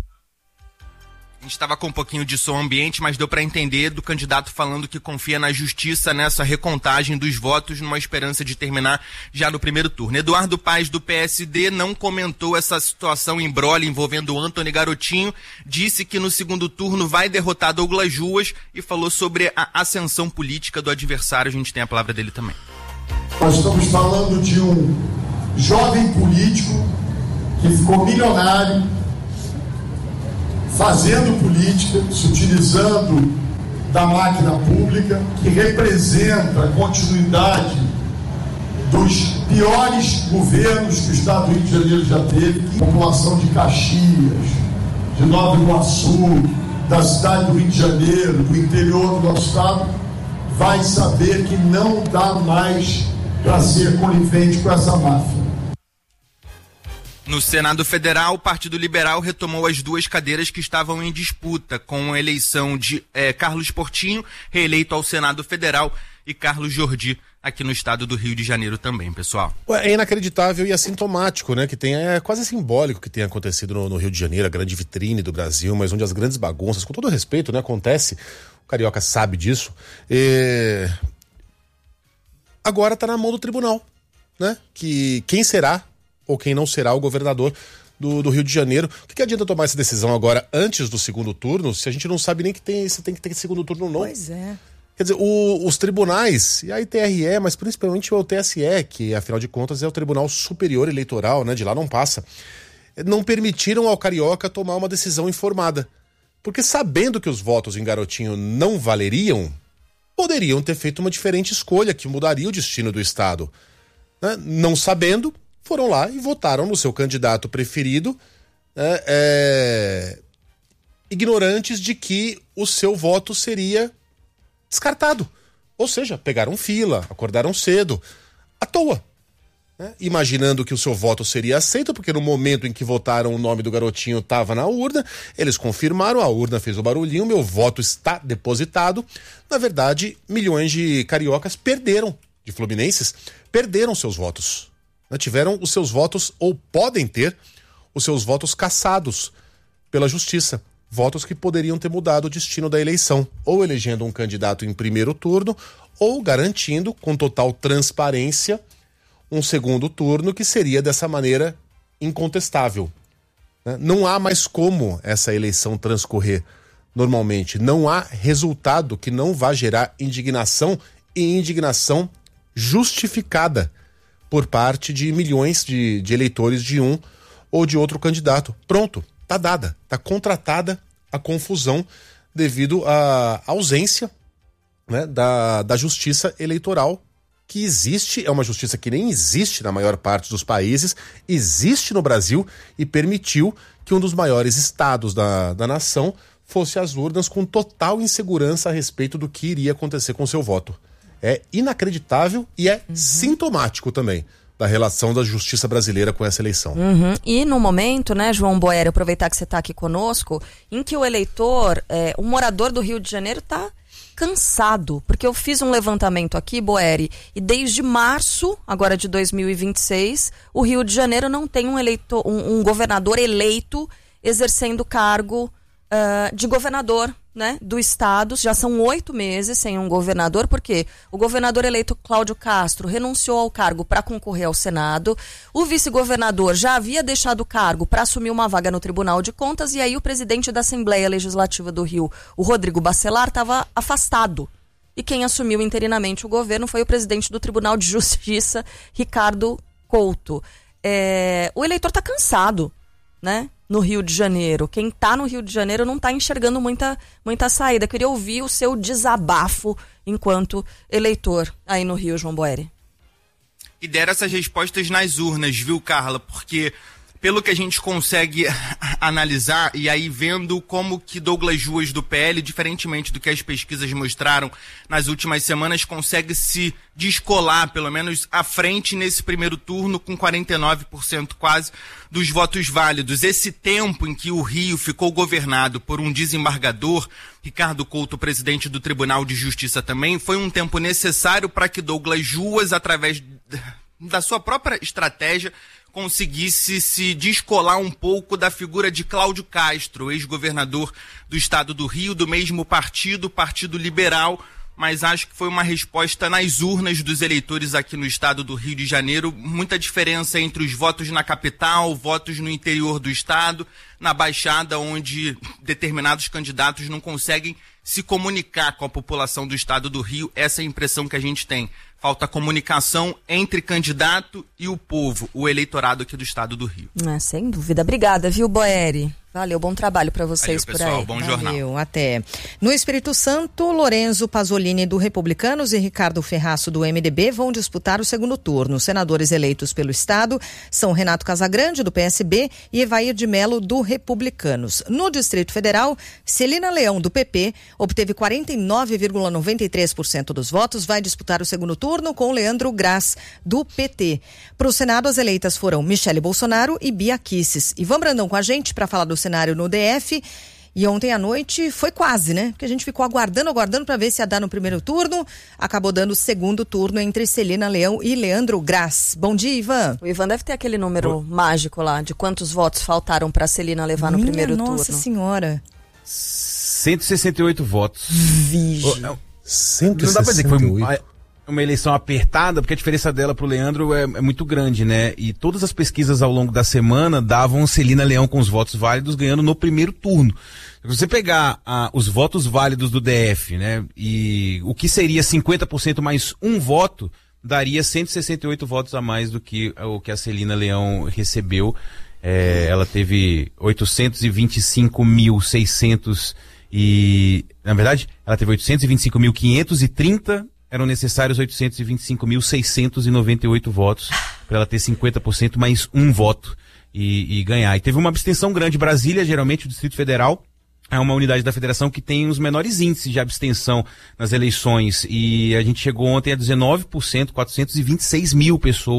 A gente estava com um pouquinho de som ambiente, mas deu para entender do candidato falando que confia na justiça nessa recontagem dos votos, numa esperança de terminar já no primeiro turno. Eduardo Paes, do P S D, não comentou essa situação imbróglio envolvendo o Antony Garotinho, disse que no segundo turno vai derrotar Douglas Ruas e falou sobre a ascensão política do adversário. A gente tem a palavra dele também. Nós estamos falando de um jovem político que ficou milionário, fazendo política, se utilizando da máquina pública, que representa a continuidade dos piores governos que o Estado do Rio de Janeiro já teve. A população de Caxias, de Nova Iguaçu, da cidade do Rio de Janeiro, do interior do nosso Estado, vai saber que não dá mais para ser conivente com essa máfia. No Senado Federal, o Partido Liberal retomou as duas cadeiras que estavam em disputa, com a eleição de eh, Carlos Portinho, reeleito ao Senado Federal, e Carlos Jordi, aqui no estado do Rio de Janeiro também, pessoal. É inacreditável e assintomático, né? Que tem, é quase simbólico que tenha acontecido no, no Rio de Janeiro, a grande vitrine do Brasil, mas onde as grandes bagunças, com todo respeito, né, acontece. O carioca sabe disso. E... agora está na mão do tribunal, né? Que quem será ou quem não será o governador do, do Rio de Janeiro. O que, que adianta tomar essa decisão agora antes do segundo turno, se a gente não sabe nem que tem, se tem que ter segundo turno ou não? Pois é. Quer dizer, o, os tribunais, e a I T R E, mas principalmente o T S E, que afinal de contas é o Tribunal Superior Eleitoral, né? De lá não passa, não permitiram ao carioca tomar uma decisão informada. Porque sabendo que os votos em Garotinho não valeriam, poderiam ter feito uma diferente escolha que mudaria o destino do Estado. Né? Não sabendo, foram lá e votaram no seu candidato preferido, né? é... ignorantes de que o seu voto seria descartado. Ou seja, pegaram fila, acordaram cedo, à toa. Né? Imaginando que o seu voto seria aceito, porque no momento em que votaram o nome do Garotinho estava na urna, eles confirmaram, a urna fez o barulhinho, meu voto está depositado. Na verdade, milhões de cariocas perderam, de fluminenses, perderam seus votos. né, tiveram os seus votos, ou podem ter os seus votos cassados pela justiça. Votos que poderiam ter mudado o destino da eleição, ou elegendo um candidato em primeiro turno, ou garantindo, com total transparência, um segundo turno que seria dessa maneira incontestável. Né? Não há mais como essa eleição transcorrer normalmente. Não há resultado que não vá gerar indignação, e indignação justificada por parte de milhões de, de eleitores de um ou de outro candidato. Pronto, tá dada, tá contratada a confusão devido à ausência, né, da, da justiça eleitoral que existe. É uma justiça que nem existe na maior parte dos países, existe no Brasil e permitiu que um dos maiores estados da, da nação fosse às urnas com total insegurança a respeito do que iria acontecer com seu voto. É inacreditável e é uhum. sintomático também da relação da justiça brasileira com essa eleição. Uhum. E no momento, né, João Boeri, aproveitar que você está aqui conosco, em que o eleitor, é, o morador do Rio de Janeiro está cansado, porque eu fiz um levantamento aqui, Boeri, e desde março, agora de dois mil e vinte e seis, o Rio de Janeiro não tem um, eleitor, um, um governador eleito exercendo cargo uh, de governador, né, do estado. Já são oito meses sem um governador, porque o governador eleito Cláudio Castro renunciou ao cargo para concorrer ao Senado, o vice-governador já havia deixado o cargo para assumir uma vaga no Tribunal de Contas, e aí o presidente da Assembleia Legislativa do Rio, o Rodrigo Bacelar, estava afastado. E quem assumiu interinamente o governo foi o presidente do Tribunal de Justiça, Ricardo Couto. É, o eleitor está cansado, né? No Rio de Janeiro. Quem está no Rio de Janeiro não está enxergando muita, muita saída. Eu queria ouvir o seu desabafo enquanto eleitor aí no Rio, João Boeri. E deram essas respostas nas urnas, viu, Carla? Porque pelo que a gente consegue analisar, e aí vendo como que Douglas Ruas do P L, diferentemente do que as pesquisas mostraram nas últimas semanas, consegue se descolar, pelo menos à frente nesse primeiro turno, com quarenta e nove por cento quase dos votos válidos. Esse tempo em que o Rio ficou governado por um desembargador, Ricardo Couto, presidente do Tribunal de Justiça também, foi um tempo necessário para que Douglas Ruas, através da sua própria estratégia, conseguisse se descolar um pouco da figura de Cláudio Castro, ex-governador do estado do Rio, do mesmo partido, Partido Liberal, mas acho que foi uma resposta nas urnas dos eleitores aqui no estado do Rio de Janeiro. Muita diferença entre os votos na capital, votos no interior do estado, na Baixada, onde determinados candidatos não conseguem se comunicar com a população do estado do Rio. Essa é a impressão que a gente tem. Falta comunicação entre candidato e o povo, o eleitorado aqui do estado do Rio. É, sem dúvida. Obrigada, viu, Boeri? Valeu, bom trabalho para vocês. Valeu, pessoal, por aí. Bom Valeu, jornal. Até. No Espírito Santo, Lorenzo Pasolini do Republicanos e Ricardo Ferraço do M D B vão disputar o segundo turno. Os senadores eleitos pelo estado são Renato Casagrande do P S B e Evair de Mello do Republicanos. No Distrito Federal, Celina Leão do P P obteve quarenta e nove vírgula noventa e três por cento dos votos, vai disputar o segundo turno com Leandro Graz do P T. Para o Senado, as eleitas foram Michele Bolsonaro e Bia Kicis. Ivan Brandão com a gente para falar do cenário no D F. E ontem à noite foi quase, né? Porque a gente ficou aguardando, aguardando para ver se ia dar no primeiro turno. Acabou dando o segundo turno entre Celina Leão e Leandro Graz. Bom dia, Ivan. O Ivan deve ter aquele número oh. mágico lá, de quantos votos faltaram para Celina levar no Minha primeiro nossa turno. Nossa Senhora. cento e sessenta e oito votos. Vige. Oh, cento e sessenta e oito. Não dá pra dizer que foi uma, uma eleição apertada, porque a diferença dela pro Leandro é, é muito grande, né? E todas as pesquisas ao longo da semana davam Celina Leão com os votos válidos ganhando no primeiro turno. Se você pegar ah, os votos válidos do D F, né? E o que seria cinquenta por cento mais um voto, daria cento e sessenta e oito votos a mais do que o que a Celina Leão recebeu. É, ela teve oitocentos e vinte e cinco mil seiscentos e... Na verdade, ela teve oitocentos e vinte e cinco mil quinhentos e trinta, eram necessários oitocentos e vinte e cinco mil seiscentos e noventa e oito votos para ela ter cinquenta por cento mais um voto e, e ganhar. E teve uma abstenção grande. Brasília, geralmente o Distrito Federal, é uma unidade da federação que tem os menores índices de abstenção nas eleições, e a gente chegou ontem a dezenove por cento, quatrocentos e vinte e seis mil pessoas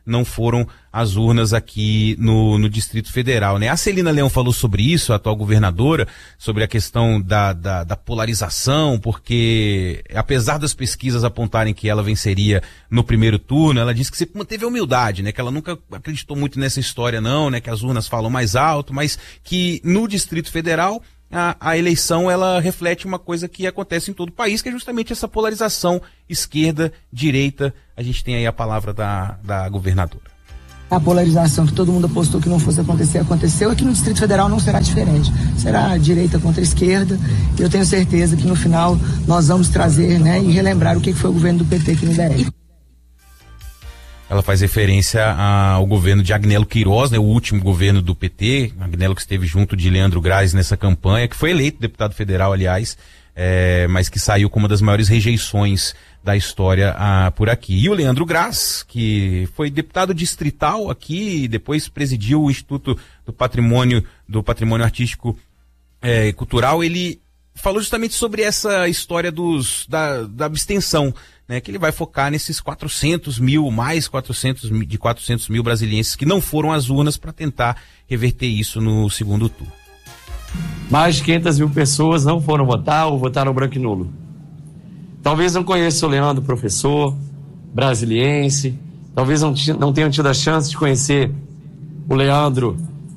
não foram às urnas aqui no, no Distrito Federal, né? A Celina Leão falou sobre isso, a atual governadora, sobre a questão da, da, da polarização, porque apesar das pesquisas apontarem que ela venceria no primeiro turno, ela disse que sempre manteve a humildade, né? Que ela nunca acreditou muito nessa história não, né? Que as urnas falam mais alto, mas que no Distrito Federal a, a eleição ela reflete uma coisa que acontece em todo o país, que é justamente essa polarização esquerda-direita. A gente tem aí a palavra da, da governadora. A polarização que todo mundo apostou que não fosse acontecer, aconteceu. Aqui no Distrito Federal não será diferente. Será direita contra esquerda. E eu tenho certeza que no final nós vamos trazer, né, e relembrar o que foi o governo do P T aqui no D F. Ela faz referência ao governo de Agnello Queiroz, né, o último governo do P T. Agnello que esteve junto de Leandro Graz nessa campanha, que foi eleito deputado federal, aliás, é, mas que saiu com uma das maiores rejeições da história ah, por aqui. E o Leandro Graz, que foi deputado distrital aqui e depois presidiu o Instituto do Patrimônio, do Patrimônio Artístico eh, e Cultural, ele falou justamente sobre essa história dos, da, da abstenção, né, que ele vai focar nesses quatrocentos mil, mais quatrocentos mil, de quatrocentos mil brasilienses que não foram às urnas para tentar reverter isso no segundo turno. Mais de quinhentas mil pessoas não foram votar ou votaram branco e nulo. Talvez não conheça o Leandro, professor, brasiliense, talvez não, não tenham tido a chance de conhecer o Leandro.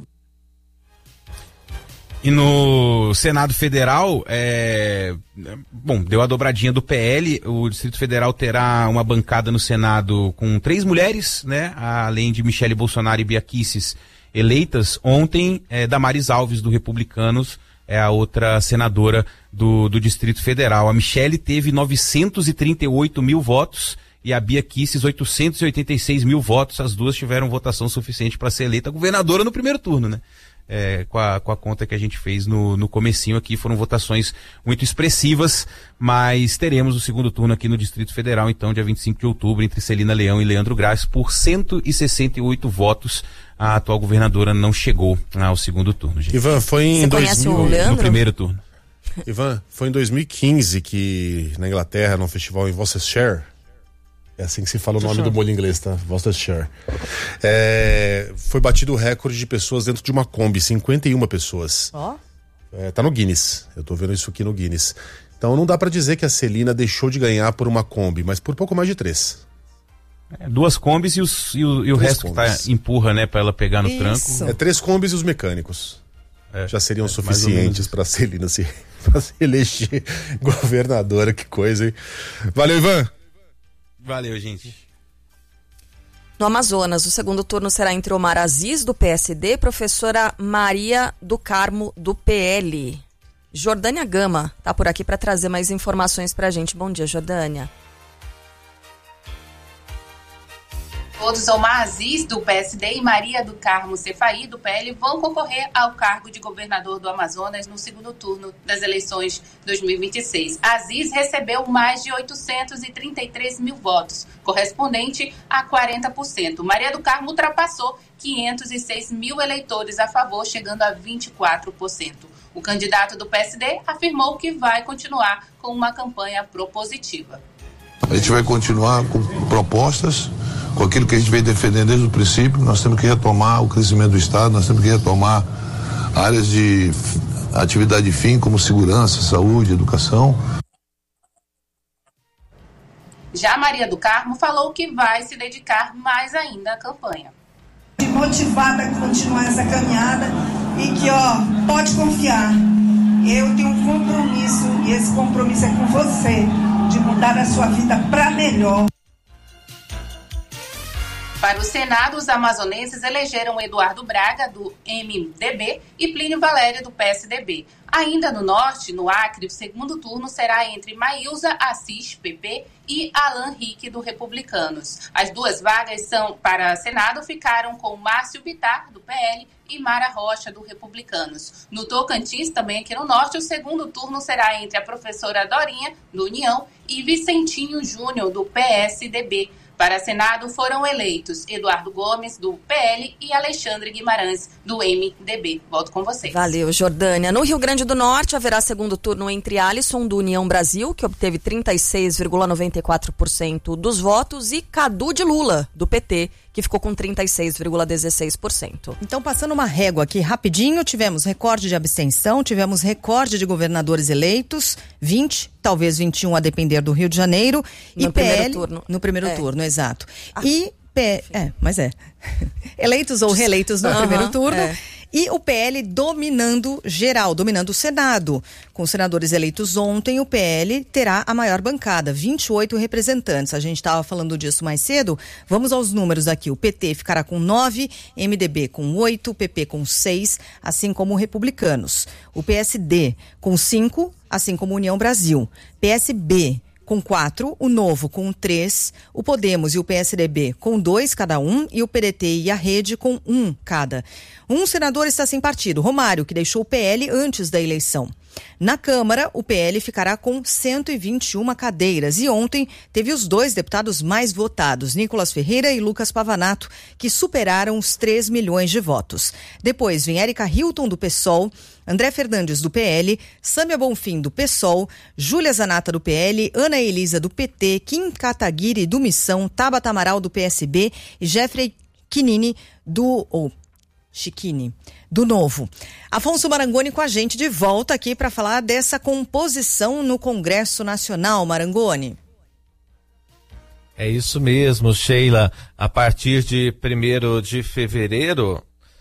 E no Senado Federal, é, bom, deu a dobradinha do P L, o Distrito Federal terá uma bancada no Senado com três mulheres, né, além de Michele Bolsonaro e Bia Kicis eleitas. Ontem, é, Damares Alves, do Republicanos, é a outra senadora do, do Distrito Federal. A Michele teve novecentos e trinta e oito mil votos e a Bia Kicis oitocentos e oitenta e seis mil votos. As duas tiveram votação suficiente para ser eleita governadora no primeiro turno, né? É, com, a, com a conta que a gente fez no, no comecinho aqui, foram votações muito expressivas, mas teremos o segundo turno aqui no Distrito Federal, então, dia vinte e cinco de outubro, entre Celina Leão e Leandro Graz, por cento e sessenta e oito votos. A atual governadora não chegou ao segundo turno, gente. Ivan, foi em Você dois conhece mil... o Leandro? No primeiro turno. Ivan, foi em dois mil e quinze que na Inglaterra, num festival em Worcestershire, é assim que se fala o nome do molho inglês, tá? Worcestershire. É, foi batido o recorde de pessoas dentro de uma Kombi, cinquenta e uma pessoas. Ó. Oh. É, tá no Guinness, eu tô vendo isso aqui no Guinness. Então não dá pra dizer que a Celina deixou de ganhar por uma Kombi, mas por pouco mais de três. É, duas Kombis e, os, e o, e o resto combis. Que tá, empurra, né, pra ela pegar no isso. tranco. É três Kombis e os mecânicos. É, já seriam é, suficientes pra Celina se, pra se eleger governadora, que coisa, hein? Valeu, Ivan! Valeu, gente. No Amazonas, o segundo turno será entre Omar Aziz, do P S D, e professora Maria do Carmo, do P L. Jordânia Gama tá por aqui para trazer mais informações pra gente. Bom dia, Jordânia. Todos, Omar Aziz, do P S D, e Maria do Carmo Cefaí, do P L, vão concorrer ao cargo de governador do Amazonas no segundo turno das eleições dois mil e vinte e seis. Aziz recebeu mais de oitocentos e trinta e três mil votos, correspondente a quarenta por cento. Maria do Carmo ultrapassou quinhentos e seis mil eleitores a favor, chegando a vinte e quatro por cento. O candidato do P S D afirmou que vai continuar com uma campanha propositiva. A gente vai continuar com propostas, com aquilo que a gente vem defendendo desde o princípio. Nós temos que retomar o crescimento do Estado, nós temos que retomar áreas de atividade fim, como segurança, saúde, educação. Já Maria do Carmo falou que vai se dedicar mais ainda à campanha. Motivada a continuar essa caminhada e que, ó, pode confiar. Eu tenho um compromisso e esse compromisso é com você, de mudar a sua vida para melhor. Para o Senado, os amazonenses elegeram Eduardo Braga, do M D B, e Plínio Valério, do P S D B. Ainda no Norte, no Acre, o segundo turno será entre Maílza Assis, P P, e Alan Rick, do Republicanos. As duas vagas são para Senado ficaram com Márcio Bittar, do P L, e Mara Rocha, do Republicanos. No Tocantins, também aqui no Norte, o segundo turno será entre a professora Dorinha, do União, e Vicentinho Júnior, do P S D B. Para Senado foram eleitos Eduardo Gomes, do P L, e Alexandre Guimarães, do M D B. Volto com vocês. Valeu, Jordânia. No Rio Grande do Norte, haverá segundo turno entre Alisson, do União Brasil, que obteve trinta e seis vírgula noventa e quatro por cento dos votos, e Cadu de Lula, do P T, que ficou com trinta e seis vírgula dezesseis por cento. Então, passando uma régua aqui rapidinho, tivemos recorde de abstenção, tivemos recorde de governadores eleitos, vinte, talvez vinte e um a depender do Rio de Janeiro. No e primeiro P L, turno. No primeiro É. turno, exato. Ah, e P... É, mas é. Eleitos ou reeleitos no uhum, primeiro turno. É. E o P L dominando geral, dominando o Senado. Com os senadores eleitos ontem, o P L terá a maior bancada, vinte e oito representantes. A gente estava falando disso mais cedo. Vamos aos números aqui. O P T ficará com nove, M D B com oito, P P com seis, assim como Republicanos. O P S D com cinco, assim como União Brasil. P S B com quatro, o Novo com três, o Podemos e o P S D B com dois cada um e o P D T e a Rede com um cada. Um senador está sem partido, Romário, que deixou o P L antes da eleição. Na Câmara, o P L ficará com cento e vinte e uma cadeiras e ontem teve os dois deputados mais votados, Nicolas Ferreira e Lucas Pavanato, que superaram os três milhões de votos. Depois vem Érica Hilton, do PSOL, André Fernandes, do P L, Sâmia Bonfim, do PSOL, Júlia Zanata, do P L, Ana Elisa, do P T, Kim Kataguiri, do Missão, Tabata Amaral, do P S B e Jeffrey Quinini, do... Oh, Chiquini, do Novo. Afonso Marangoni com a gente de volta aqui para falar dessa composição no Congresso Nacional. Marangoni. É isso mesmo, Sheila. A partir de primeiro de fevereiro...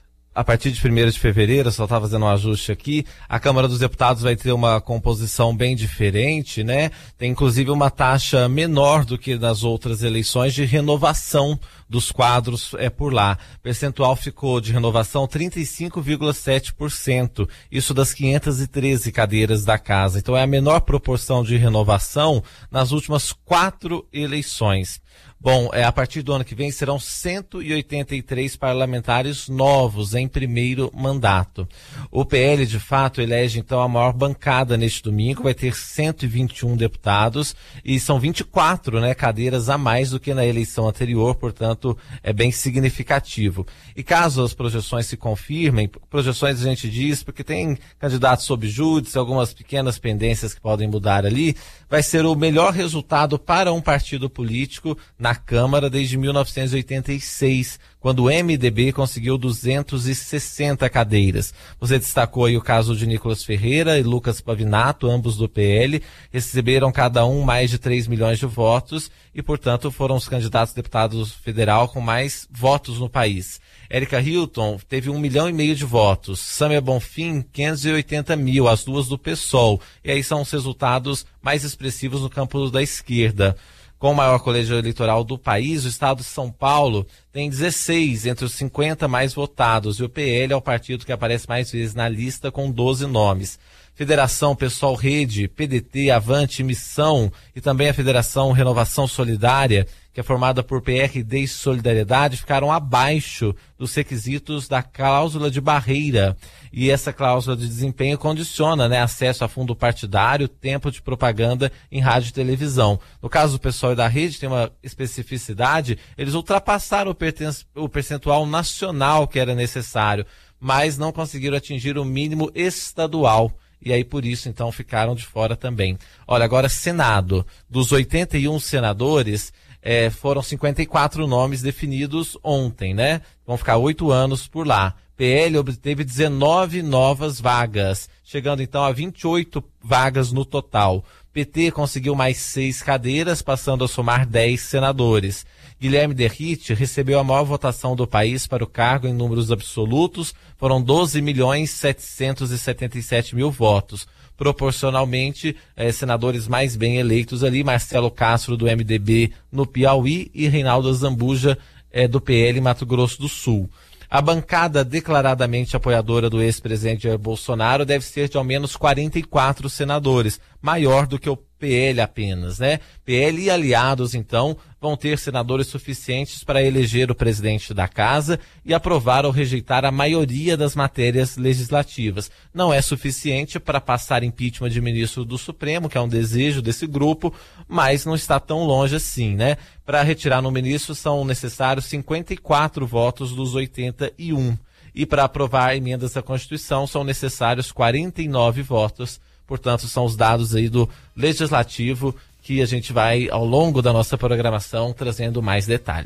A partir de primeiro de fevereiro, só estava fazendo um ajuste aqui, a Câmara dos Deputados vai ter uma composição bem diferente, né? Tem inclusive uma taxa menor do que nas outras eleições de renovação dos quadros é por lá. O percentual ficou de renovação trinta e cinco vírgula sete por cento, isso das quinhentas e treze cadeiras da casa. Então é a menor proporção de renovação nas últimas quatro eleições. Bom, é, a partir do ano que vem serão cento e oitenta e três parlamentares novos em primeiro mandato. O P L, de fato, elege então a maior bancada neste domingo, vai ter cento e vinte e um deputados e são vinte e quatro, né, cadeiras a mais do que na eleição anterior, portanto é bem significativo. E caso as projeções se confirmem, projeções a gente diz porque tem candidatos sob júdice, algumas pequenas pendências que podem mudar ali, vai ser o melhor resultado para um partido político na Câmara desde mil novecentos e oitenta e seis, quando o M D B conseguiu duzentas e sessenta cadeiras. Você destacou aí o caso de Nicolas Ferreira e Lucas Pavinato, ambos do P L, receberam cada um mais de três milhões de votos e, portanto, foram os candidatos a deputado federal com mais votos no país. Érica Hilton teve um milhão e meio de votos, Sâmia Bonfim, quinhentos e oitenta mil, as duas do PSOL. E aí são os resultados mais expressivos no campo da esquerda. Com o maior colégio eleitoral do país, o estado de São Paulo tem dezesseis entre os cinquenta mais votados e o P L é o partido que aparece mais vezes na lista com doze nomes. Federação Pessoal Rede, P D T, Avante, Missão e também a Federação Renovação Solidária, que é formada por P R D e Solidariedade, ficaram abaixo dos requisitos da cláusula de barreira. E essa cláusula de desempenho condiciona, né, acesso a fundo partidário, tempo de propaganda em rádio e televisão. No caso do Pessoal e da Rede, tem uma especificidade, eles ultrapassaram o, perten- o percentual nacional que era necessário, mas não conseguiram atingir o mínimo estadual. E aí, por isso, então, ficaram de fora também. Olha, agora, Senado. Dos oitenta e um senadores, é, foram cinquenta e quatro nomes definidos ontem, né? Vão ficar oito anos por lá. P L obteve dezenove novas vagas, chegando, então, a vinte e oito vagas no total. P T conseguiu mais seis cadeiras, passando a somar dez senadores. Guilherme Derrite recebeu a maior votação do país para o cargo em números absolutos, foram doze milhões setecentos e setenta e sete mil votos. Proporcionalmente, eh, senadores mais bem eleitos ali, Marcelo Castro do M D B no Piauí e Reinaldo Zambuja eh, do P L em Mato Grosso do Sul. A bancada declaradamente apoiadora do ex-presidente Jair Bolsonaro deve ser de ao menos quarenta e quatro senadores, maior do que o P L apenas, né? P L e aliados, então, vão ter senadores suficientes para eleger o presidente da casa e aprovar ou rejeitar a maioria das matérias legislativas. Não é suficiente para passar impeachment de ministro do Supremo, que é um desejo desse grupo, mas não está tão longe assim, né? Para retirar um ministro são necessários cinquenta e quatro votos dos oitenta e um. E para aprovar emendas à Constituição são necessários quarenta e nove votos. Portanto, são os dados aí do Legislativo que a gente vai, ao longo da nossa programação, trazendo mais detalhes.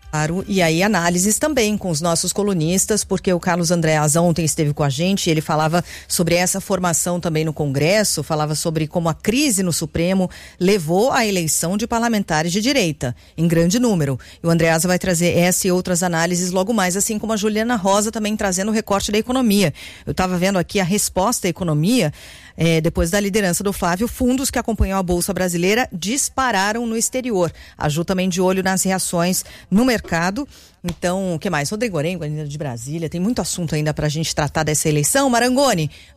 Claro, e aí análises também com os nossos colunistas, porque o Carlos Andreasa ontem esteve com a gente e ele falava sobre essa formação também no Congresso, falava sobre como a crise no Supremo levou à eleição de parlamentares de direita, em grande número. E o Andreasa vai trazer essa e outras análises logo mais, assim como a Juliana Rosa também trazendo o recorte da economia. Eu estava vendo aqui a resposta à economia. É, depois da liderança do Flávio, fundos que acompanham a Bolsa Brasileira dispararam no exterior. A Ju também de olho nas reações no mercado. Então, o que mais? Rodrigo Orengo, ainda de Brasília, tem muito assunto ainda para a gente tratar dessa eleição. Marangoni,